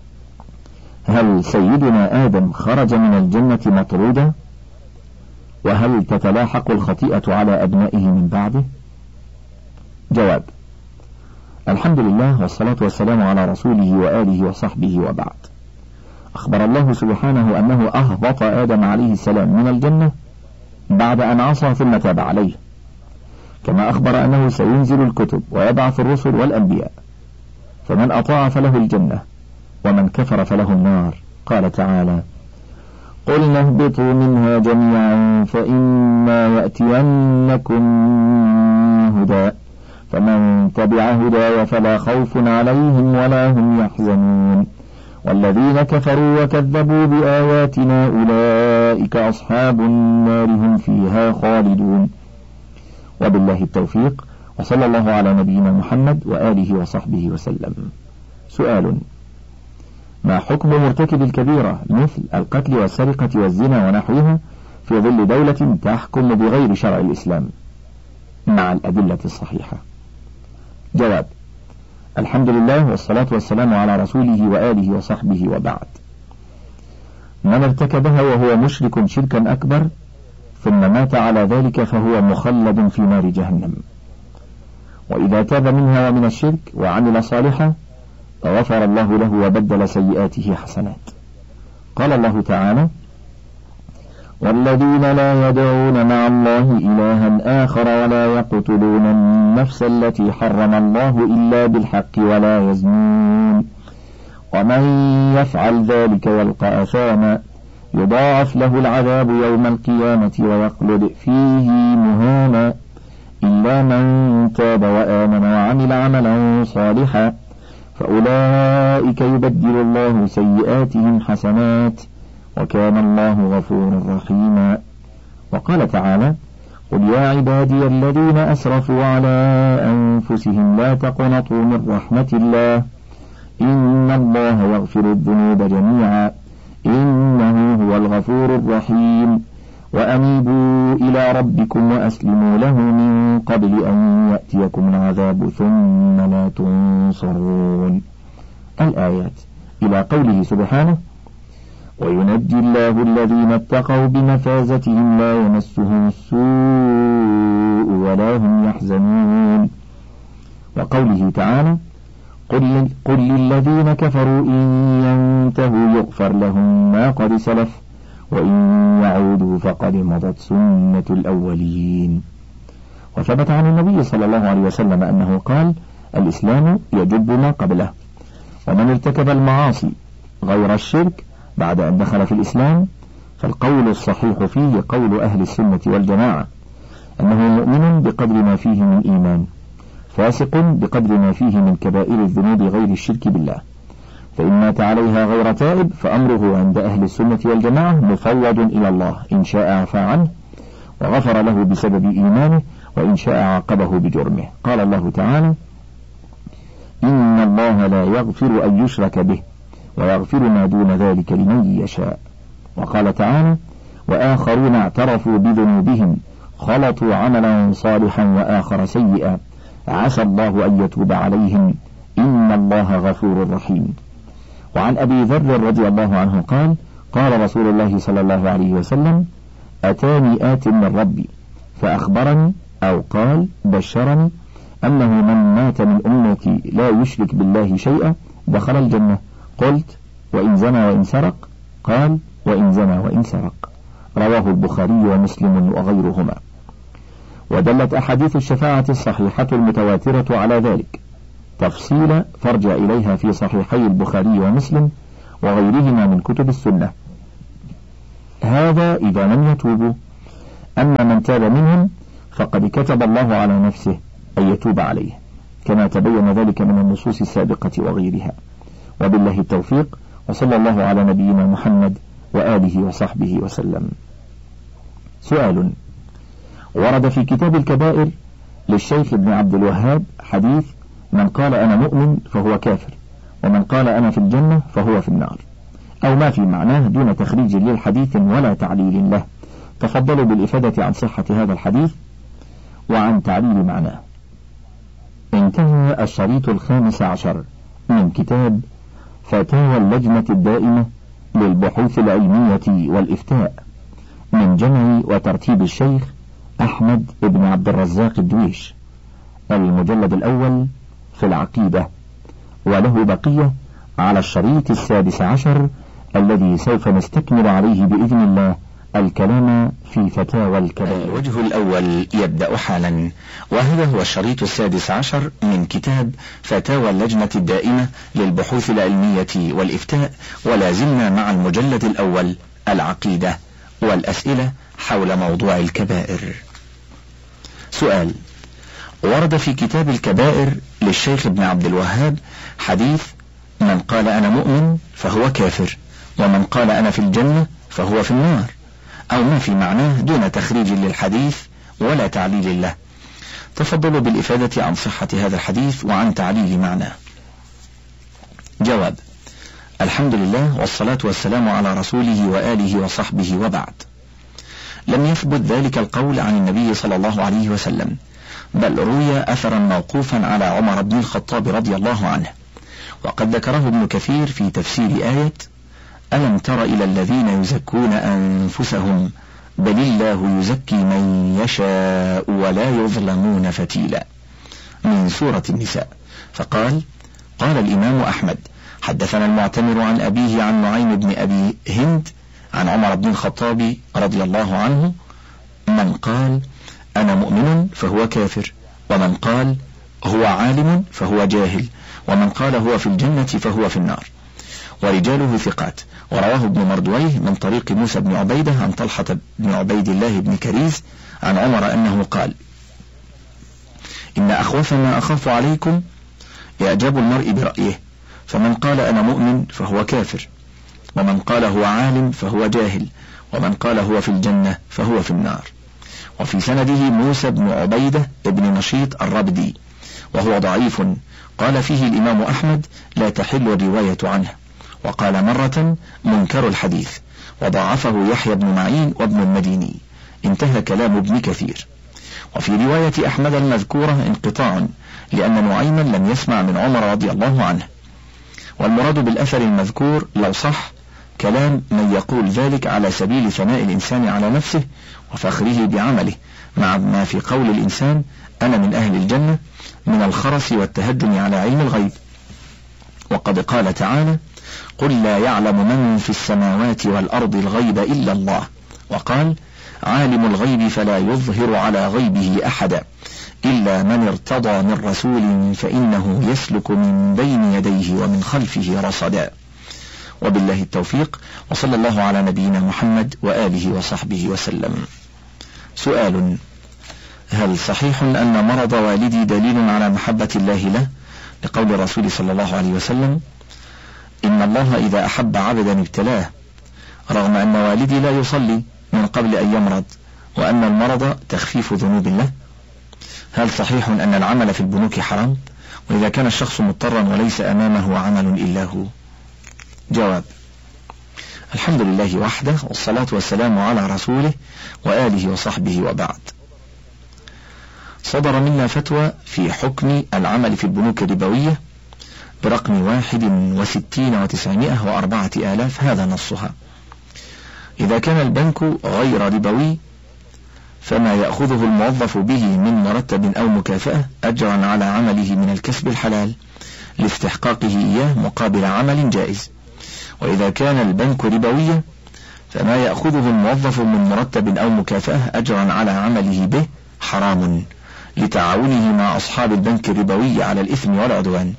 هل سيدنا آدم خرج من الجنة مطرودا؟ وهل تتلاحق الخطيئة على أبنائه من بعده؟ جواب: الحمد لله والصلاة والسلام على رسوله وآله وصحبه وبعد. أخبر الله سبحانه أنه أهبط آدم عليه السلام من الجنة بعد أن عصى ثم تاب عليه، كما أخبر أنه سينزل الكتب ويبعث الرسل والأنبياء، فمن أطاع فله الجنة ومن كفر فله النار. قال تعالى: قلنا اهبطوا منها جميعا فإما يأتينكم هدى فمن تبع هداي فلا خوف عليهم ولا هم يحزنون والذين كفروا وكذبوا بآياتنا أولئك أصحاب النار هم فيها خالدون. وبالله التوفيق، وصلى الله على نبينا محمد وآله وصحبه وسلم. سؤال: ما حكم مرتكب الكبيرة مثل القتل والسرقة والزنا ونحوها في ظل دولة تحكم بغير شرع الإسلام مع الأدلة الصحيحة؟ جواب: الحمد لله والصلاة والسلام على رسوله وآله وصحبه وبعد. من ارتكبها وهو مشرك شركا أكبر ثم مات على ذلك فهو مخلد في نار جهنم، وإذا تاب منها ومن الشرك وعمل صالحا غفر الله له وبدل سيئاته حسنات. قال الله تعالى: والذين لا يدعون مع الله إلها آخر ولا يقتلون النفس التي حرم الله إلا بالحق ولا يزنون ومن يفعل ذلك يلقى أثاما يضاعف له العذاب يوم القيامة ويخلد فيه مهانا إلا من تاب وآمن وعمل عملا صالحا فأولئك يبدل الله سيئاتهم حسنات وكان الله غفورا رحيما. وقال تعالى: قل يا عبادي الذين أسرفوا على أنفسهم لا تقنطوا من رحمة الله إن الله يغفر الذنوب جميعا إنه هو الغفور الرحيم وأنيبوا إلى ربكم وأسلموا له من قبل أن يأتيكم العذاب ثم لا تنصرون. الآيات إلى قوله سبحانه: وينجي الله الذين اتقوا بمفازتهم لا يمسهم السوء ولا هم يحزنون. وقوله تعالى: قل, قل للذين كفروا إن ينتهوا يغفر لهم ما قد سلف وإن يعودوا فقد مضت سنة الأولين. وثبت عن النبي صلى الله عليه وسلم أنه قال: الإسلام يجب ما قبله. ومن ارتكب المعاصي غير الشرك بعد أن دخل في الإسلام فالقول الصحيح فيه قول أهل السنة والجماعة أنه مؤمن بقدر ما فيه من إيمان، فاسق بقدر ما فيه من كبائر الذنوب غير الشرك بالله، فإن مات عليها غير تائب فأمره عند أهل السنة والجماعة مفوض إلى الله، إن شاء عفى عنه وغفر له بسبب إيمانه وإن شاء عاقبه بجرمه. قال الله تعالى: إن الله لا يغفر أن يشرك به ويغفر ما دون ذلك لمن يشاء. وقال تعالى: وآخرون اعترفوا بذنوبهم خلطوا عملا صالحا وآخر سيئا عسى الله أن يتوب عليهم إن الله غفور رحيم. وعن أبي ذر رضي الله عنه قال: قال رسول الله صلى الله عليه وسلم: أتاني آت من ربي فأخبرني أو قال بشرني أنه من مات من أمتي لا يشرك بالله شيئا دخل الجنة. قلت: وإن زنى وإن سرق؟ قال: وإن زنى وإن سرق. رواه البخاري ومسلم وغيرهما. ودلت أحاديث الشفاعة الصحيحة المتواترة على ذلك، تفصيل فارجع إليها في صحيحي البخاري ومسلم وغيرهما من كتب السنة. هذا إذا لم يتوبوا، أما من تاب منهم فقد كتب الله على نفسه أن يتوب عليه، كما تبين ذلك من النصوص السابقة وغيرها. وبالله التوفيق، وصلى الله على نبينا محمد وآله وصحبه وسلم. سؤال: ورد في كتاب الكبائر للشيخ ابن عبد الوهاب حديث: من قال أنا مؤمن فهو كافر، ومن قال أنا في الجنة فهو في النار، أو ما في معناه دون تخريج للحديث ولا تعليل له. تفضلوا بالإفادة عن صحة هذا الحديث وعن تعليل معناه. انتهى الشريط الخامس عشر من كتاب فتاوى اللجنة الدائمة للبحوث العلمية والإفتاء من جمع وترتيب الشيخ أحمد بن عبد الرزاق الدويش، المجلد الأول في العقيدة، وله بقية على الشريط السادس عشر الذي سوف نستكمل عليه بإذن الله الكلام في فتاوى الكبائر. الوجه الأول يبدأ حالا، وهذا هو الشريط السادس عشر من كتاب فتاوى اللجنة الدائمة للبحوث العلمية والإفتاء، ولا زلنا مع المجلد الأول العقيدة والأسئلة حول موضوع الكبائر. سؤال: ورد في كتاب الكبائر للشيخ ابن عبد الوهاب حديث: من قال أنا مؤمن فهو كافر، ومن قال أنا في الجنة فهو في النار، أو ما في معناه دون تخريج للحديث ولا تعليل له. تفضلوا بالإفادة عن صحة هذا الحديث وعن تعليل معناه. جواب: الحمد لله والصلاة والسلام على رسوله وآله وصحبه، وبعد. لم يثبت ذلك القول عن النبي صلى الله عليه وسلم، بل روي أثرا موقوفا على عمر بن الخطاب رضي الله عنه، وقد ذكره ابن كثير في تفسير آية: ألم تر إلى الذين يزكون أنفسهم بل الله يزكي من يشاء ولا يظلمون فتيلا، من سورة النساء. فقال: قال الإمام أحمد: حدثنا المعتمر عن أبيه عن نعيم بن أبي هند عن عمر بن الخطاب رضي الله عنه: من قال أنا مؤمن فهو كافر، ومن قال هو عالم فهو جاهل، ومن قال هو في الجنة فهو في النار، ورجاله ثقات. ورواه ابن مردويه من طريق موسى بن عبيدة عن طلحة بن عبيد الله بن كريز عن عمر أنه قال: إن أخوف ما أخاف عليكم إعجاب المرء برأيه، فمن قال أنا مؤمن فهو كافر، ومن قال هو عالم فهو جاهل، ومن قال هو في الجنة فهو في النار. وفي سنده موسى بن عبيدة ابن نشيط الربدي، وهو ضعيف، قال فيه الإمام أحمد: لا تحل الرواية عنه. وقال مرة: منكر الحديث، وضعفه يحيى بن معين وابن المديني. انتهى كلام ابن كثير. وفي رواية أحمد المذكورة انقطاع، لأن نعيما لم يسمع من عمر رضي الله عنه. والمراد بالأثر المذكور لو صح كلام من يقول ذلك على سبيل ثناء الإنسان على نفسه وفخره بعمله، مع ما في قول الإنسان أنا من أهل الجنة من الخرس والتهجم على علم الغيب. وقد قال تعالى: قل لا يعلم من في السماوات والأرض الغيب إلا الله. وقال: عالم الغيب فلا يظهر على غيبه أحدا إلا من ارتضى من رسول فإنه يسلك من بين يديه ومن خلفه رصدا. وبالله التوفيق، وصلى الله على نبينا محمد وآله وصحبه وسلم. سؤال: هل صحيح أن مرض والدي دليل على محبة الله له، لقول الرسول صلى الله عليه وسلم: إن الله إذا أحب عبدا ابتلاه، رغم أن والدي لا يصلي من قبل أن يمرض، وأن المرض تخفيف ذنوب له؟ هل صحيح أن العمل في البنوك حرام، وإذا كان الشخص مضطرا وليس أمامه عمل إلا هو؟ جواب: الحمد لله وحده، والصلاة والسلام على رسوله وآله وصحبه، وبعد. صدر منا فتوى في حكم العمل في البنوك الربوية برقم واحد وستين وتسعمائة وأربعة آلاف، هذا نصها: إذا كان البنك غير ربوي فما يأخذه الموظف به من مرتب أو مكافأة أجرا على عمله من الكسب الحلال لاستحقاقه إياه مقابل عمل جائز. وإذا كان البنك ربويا فما يأخذه الموظف من مرتب أو مكافأة أجرا على عمله به حرام لتعاونه مع أصحاب البنك الربوي على الإثم والعدوان.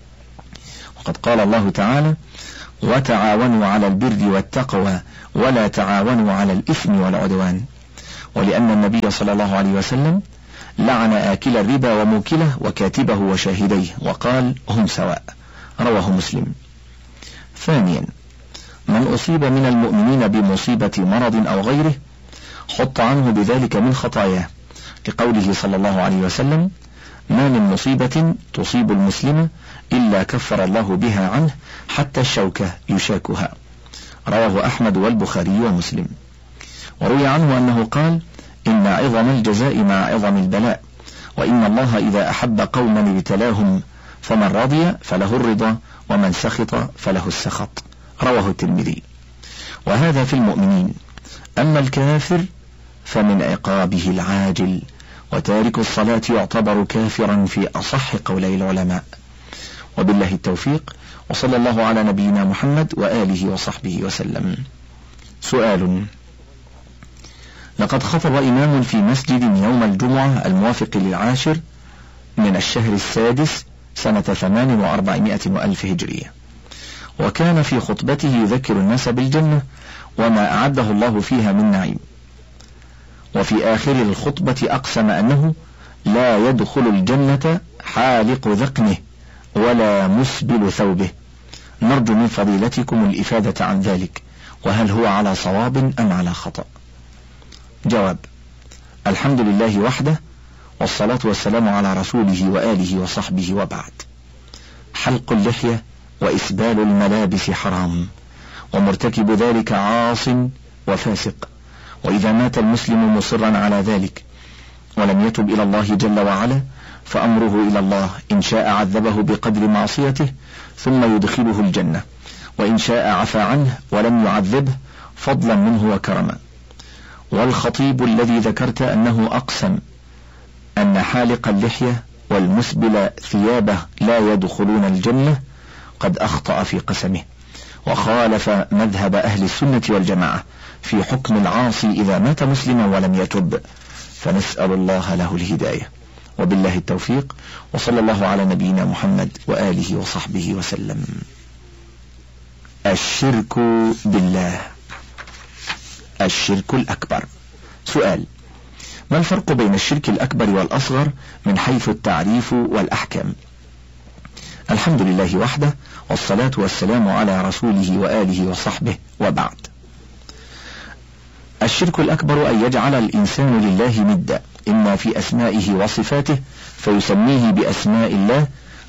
وقد قال الله تعالى: وتعاونوا على البر والتقوى ولا تعاونوا على الإثم والعدوان. ولأن النبي صلى الله عليه وسلم لعن آكل الربا وموكله وكاتبه وشاهديه وقال: هم سواء. رواه مسلم. ثانيا، من أصيب من المؤمنين بمصيبة مرض أو غيره حط عنه بذلك من خطاياه، لقوله صلى الله عليه وسلم: ما من مصيبة تصيب المسلم إلا كفر الله بها عنه حتى الشوكة يشاكها. رواه أحمد والبخاري ومسلم. وروي عنه أنه قال: إن عظم الجزاء مع عظم البلاء، وإن الله إذا أحب قوما ابتلاهم، فمن رضي فله الرضا ومن سخط فله السخط. رواه الترمذي. وهذا في المؤمنين. أما الكافر فمن عقابه العاجل، وتارك الصلاة يعتبر كافرا في أصح قولي العلماء. وبالله التوفيق، وصلى الله على نبينا محمد وآله وصحبه وسلم. سؤال: لقد خطب إمام في مسجد يوم الجمعة الموافق للعاشر من الشهر السادس سنة ثمان وأربعمائة وألف هجرية، وكان في خطبته يذكر الناس بالجنة وما أعده الله فيها من نعيم، وفي آخر الخطبة أقسم أنه لا يدخل الجنة حالق ذقنه ولا مسبل ثوبه. نرجو من فضيلتكم الإفادة عن ذلك، وهل هو على صواب أم على خطأ؟ جواب: الحمد لله وحده، والصلاة والسلام على رسوله وآله وصحبه، وبعد. حلق اللحية وإسبال الملابس حرام، ومرتكب ذلك عاص وفاسق، وإذا مات المسلم مصرا على ذلك ولم يتب إلى الله جل وعلا فأمره إلى الله، إن شاء عذبه بقدر معصيته ثم يدخله الجنة، وإن شاء عفى عنه ولم يعذبه فضلا منه وكرما. والخطيب الذي ذكرت أنه أقسم أن حالق اللحية والمسبل ثيابه لا يدخلون الجنة قد أخطأ في قسمه، وخالف مذهب أهل السنة والجماعة في حكم العاصي إذا مات مسلما ولم يتب، فنسأل الله له الهداية. وبالله التوفيق، وصلى الله على نبينا محمد وآله وصحبه وسلم. الشرك بالله، الشرك الأكبر. سؤال: ما الفرق بين الشرك الأكبر والأصغر من حيث التعريف والأحكام؟ الحمد لله وحده، والصلاة والسلام على رسوله وآله وصحبه، وبعد. الشرك الأكبر أن يجعل الإنسان لله ندا، إما في أسمائه وصفاته فيسميه بأسماء الله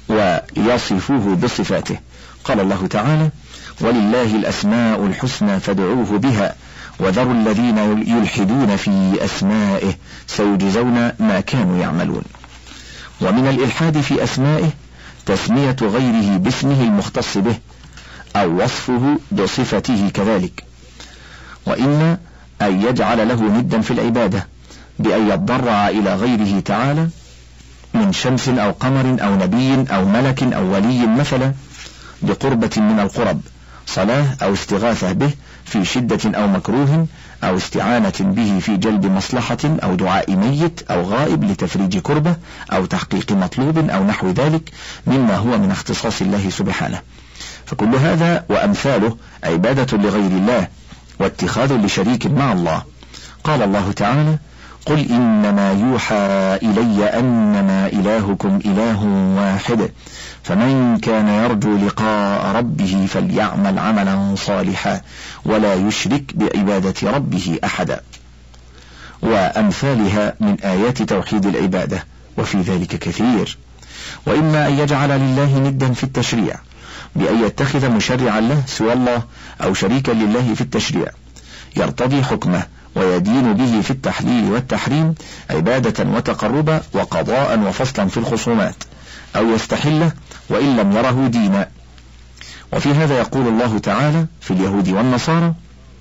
ويصفه بصفاته. قال الله تعالى: ولله الأسماء الحسنى فادعوه بها وذروا الذين يلحدون في أسمائه سيجزون ما كانوا يعملون. ومن الإلحاد في أسمائه تسمية غيره باسمه المختص به أو وصفه بصفته كذلك، وإن أن يجعل له ندا في العبادة بأن يتضرع إلى غيره تعالى من شمس أو قمر أو نبي أو ملك أو ولي مثلا بقربة من القرب، صلاة أو استغاثة به في شدة أو مكروه أو استعانة به في جلب مصلحة أو دعاء ميت أو غائب لتفريج كربة أو تحقيق مطلوب أو نحو ذلك مما هو من اختصاص الله سبحانه. فكل هذا وأمثاله عبادة لغير الله واتخاذ لشريك مع الله. قال الله تعالى: قل إنما يوحى إلي أنما إلهكم إله واحد فمن كان يرجو لقاء ربه فليعمل عملا صالحا ولا يشرك بعبادة ربه أحدا، وأمثالها من آيات توحيد العبادة، وفي ذلك كثير. وإما أن يجعل لله ندا في التشريع بأن يتخذ مشرعا له سوى الله أو شريكا لله في التشريع يرتضي حكمه ويدين به في التحليل والتحريم عبادة وتقربا وقضاء وفصلا في الخصومات، أو يستحله وإن لم يره دينا. وفي هذا يقول الله تعالى في اليهود والنصارى: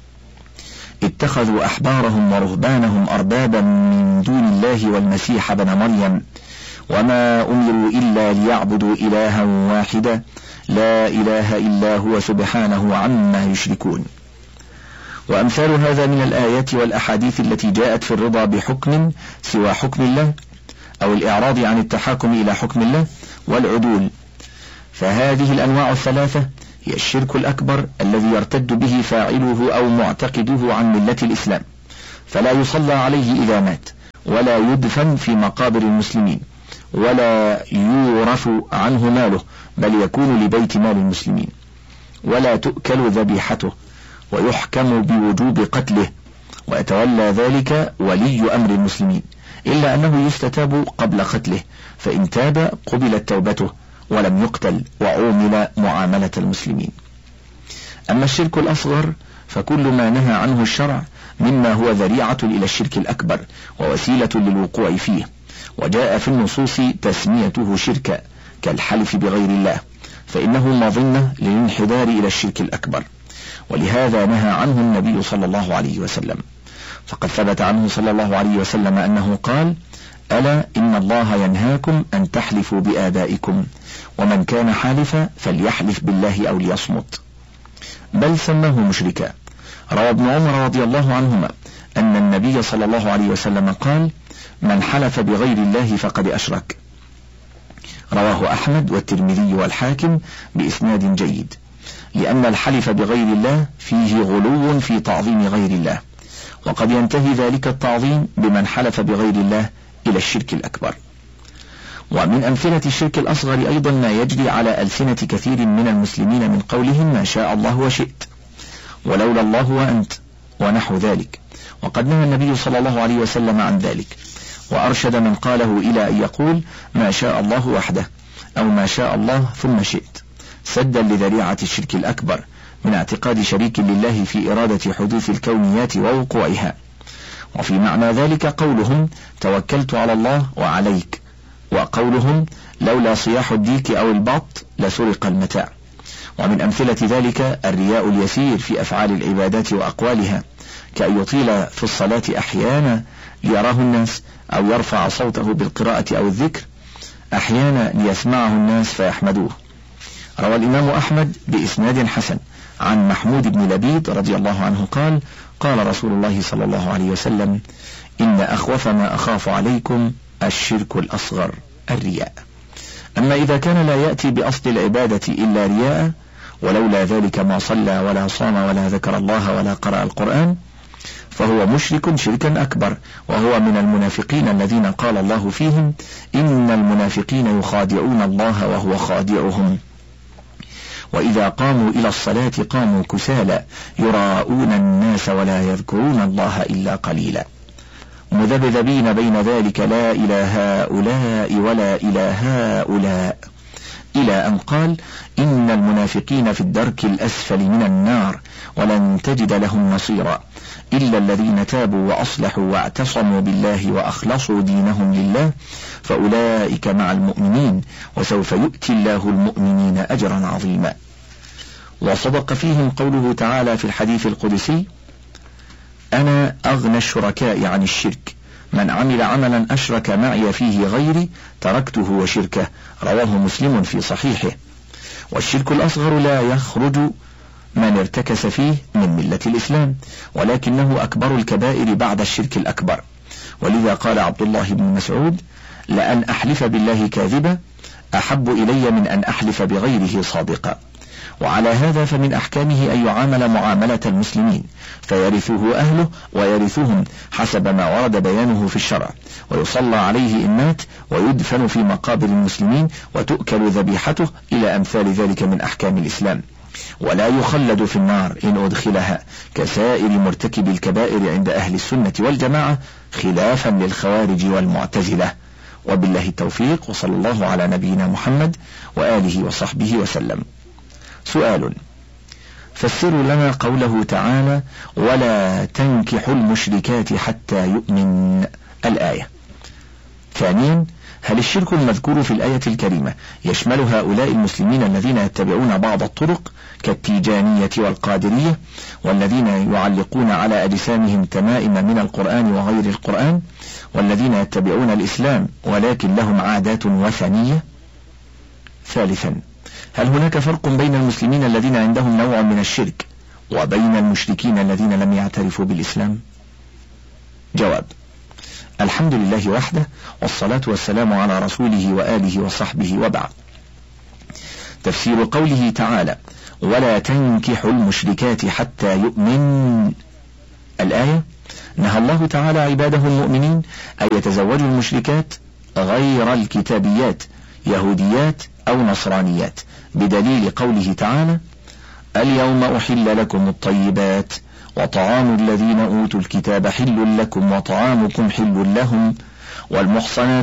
اتخذوا أحبارهم ورهبانهم أربابا من دون الله والمسيح ابن مريم وما أمروا إلا ليعبدوا إلها واحدا لا إله إلا هو سبحانه عما يشركون. وأمثال هذا من الآيات والأحاديث التي جاءت في الرضا بحكم سوى حكم الله أو الإعراض عن التحاكم إلى حكم الله والعدول. فهذه الأنواع الثلاثة هي الشرك الأكبر الذي يرتد به فاعله أو معتقده عن ملة الإسلام، فلا يصلى عليه إذا مات، ولا يدفن في مقابر المسلمين، ولا يورث عنه ماله بل يكون لبيت مال المسلمين، ولا تؤكل ذبيحته، ويحكم بوجوب قتله، ويتولى ذلك ولي أمر المسلمين، إلا أنه يستتاب قبل قتله، فإن تاب قبلت توبته ولم يقتل وعومل معاملة المسلمين. أما الشرك الأصغر فكل ما نهى عنه الشرع مما هو ذريعة إلى الشرك الأكبر ووسيلة للوقوع فيه، وجاء في النصوص تسميته شركا كالحلف بغير الله، فإنه مظنة للانحدار إلى الشرك الأكبر، ولهذا نهى عنه النبي صلى الله عليه وسلم. فقد ثبت عنه صلى الله عليه وسلم أنه قال: ألا إن الله ينهاكم أن تحلفوا بآبائكم، ومن كان حالفا فليحلف بالله أو ليصمت، بل سماه مشركا. روى ابن عمر رضي الله عنهما أن النبي صلى الله عليه وسلم قال: من حلف بغير الله فقد أشرك. رواه أحمد والترمذي والحاكم بإسناد جيد، لأن الحلف بغير الله فيه غلو في تعظيم غير الله، وقد ينتهي ذلك التعظيم بمن حلف بغير الله إلى الشرك الأكبر. ومن أمثلة الشرك الأصغر أيضا ما يجري على ألسنة كثير من المسلمين من قولهم ما شاء الله وشئت، ولولا الله وأنت، ونحو ذلك، وقد نهى النبي صلى الله عليه وسلم عن ذلك، وأرشد من قاله إلى أن يقول ما شاء الله وحده، أو ما شاء الله ثم شئت، سدا لذريعة الشرك الأكبر من اعتقاد شريك لله في إرادة حدوث الكونيات ووقوعها. وفي معنى ذلك قولهم توكلت على الله وعليك، وقولهم لولا صياح الديك أو البط لسرق المتاع. ومن أمثلة ذلك الرياء اليسير في أفعال العبادات وأقوالها، كأن يطيل في الصلاة أحيانا ليراه الناس، أو يرفع صوته بالقراءة أو الذكر أحيانا ليسمعه الناس فيحمدوه. روى الإمام أحمد بإسناد حسن عن محمود بن لبيد رضي الله عنه قال: قال رسول الله صلى الله عليه وسلم: إن أخوف ما أخاف عليكم الشرك الأصغر الرياء. أما إذا كان لا يأتي بأصل العبادة إلا رياء، ولولا ذلك ما صلى ولا صام ولا ذكر الله ولا قرأ القرآن، فهو مشرك شركا أكبر، وهو من المنافقين الذين قال الله فيهم: إن المنافقين يخادعون الله وهو خادعهم، وإذا قاموا إلى الصلاة قاموا كسالى يراءون الناس ولا يذكرون الله إلا قليلا، مذبذبين بين ذلك لا إلى هؤلاء ولا إلى هؤلاء، إلى أن قال: إن المنافقين في الدرك الأسفل من النار ولن تجد لهم نصيرا إلا الذين تابوا وأصلحوا واعتصموا بالله وأخلصوا دينهم لله فأولئك مع المؤمنين وسوف يؤتي الله المؤمنين أجرا عظيما. وصدق فيهم قوله تعالى في الحديث القدسي: أنا أغنى الشركاء عن الشرك، من عمل عملا أشرك معي فيه غيري تركته وشركه. رواه مسلم في صحيحه. والشرك الأصغر لا يخرج من ارتكس فيه من ملة الإسلام، ولكنه أكبر الكبائر بعد الشرك الأكبر، ولذا قال عبد الله بن مسعود: لأن أحلف بالله كاذبا أحب إلي من أن أحلف بغيره صادقا. وعلى هذا فمن أحكامه أن يعامل معاملة المسلمين، فيرثه أهله ويرثهم حسب ما ورد بيانه في الشرع، ويصلى عليه إن مات، ويدفن في مقابر المسلمين، وتؤكل ذبيحته، إلى أمثال ذلك من أحكام الإسلام، ولا يخلد في النار إن أدخلها كسائر مرتكب الكبائر عند أهل السنة والجماعة، خلافا للخوارج والمعتزلة. وبالله التوفيق، وصلى الله على نبينا محمد وآله وصحبه وسلم. سؤال: فسروا لنا قوله تعالى: ولا تنكحوا المشركات حتى يؤمن، الآية. ثانيا: هل الشرك المذكور في الآية الكريمة يشمل هؤلاء المسلمين الذين يتبعون بعض الطرق كالتيجانية والقادرية، والذين يعلقون على أجسامهم تمائم من القرآن وغير القرآن، والذين يتبعون الإسلام ولكن لهم عادات وثنية؟ ثالثا: هل هناك فرق بين المسلمين الذين عندهم نوع من الشرك وبين المشركين الذين لم يعترفوا بالإسلام؟ جواب: الحمد لله وحده، والصلاة والسلام على رسوله وآله وصحبه، وبعد. تفسير قوله تعالى: ولا تنكحوا المشركات حتى يؤمن. الآية: نهى الله تعالى عباده المؤمنين أن يتزوجوا المشركات غير الكتابيات، يهوديات أو نصرانيات، بدليل قوله تعالى: اليوم أحل لكم الطيبات وطعام الذين أوتوا الكتاب حل لكم وطعامكم حل لهم والمحصنات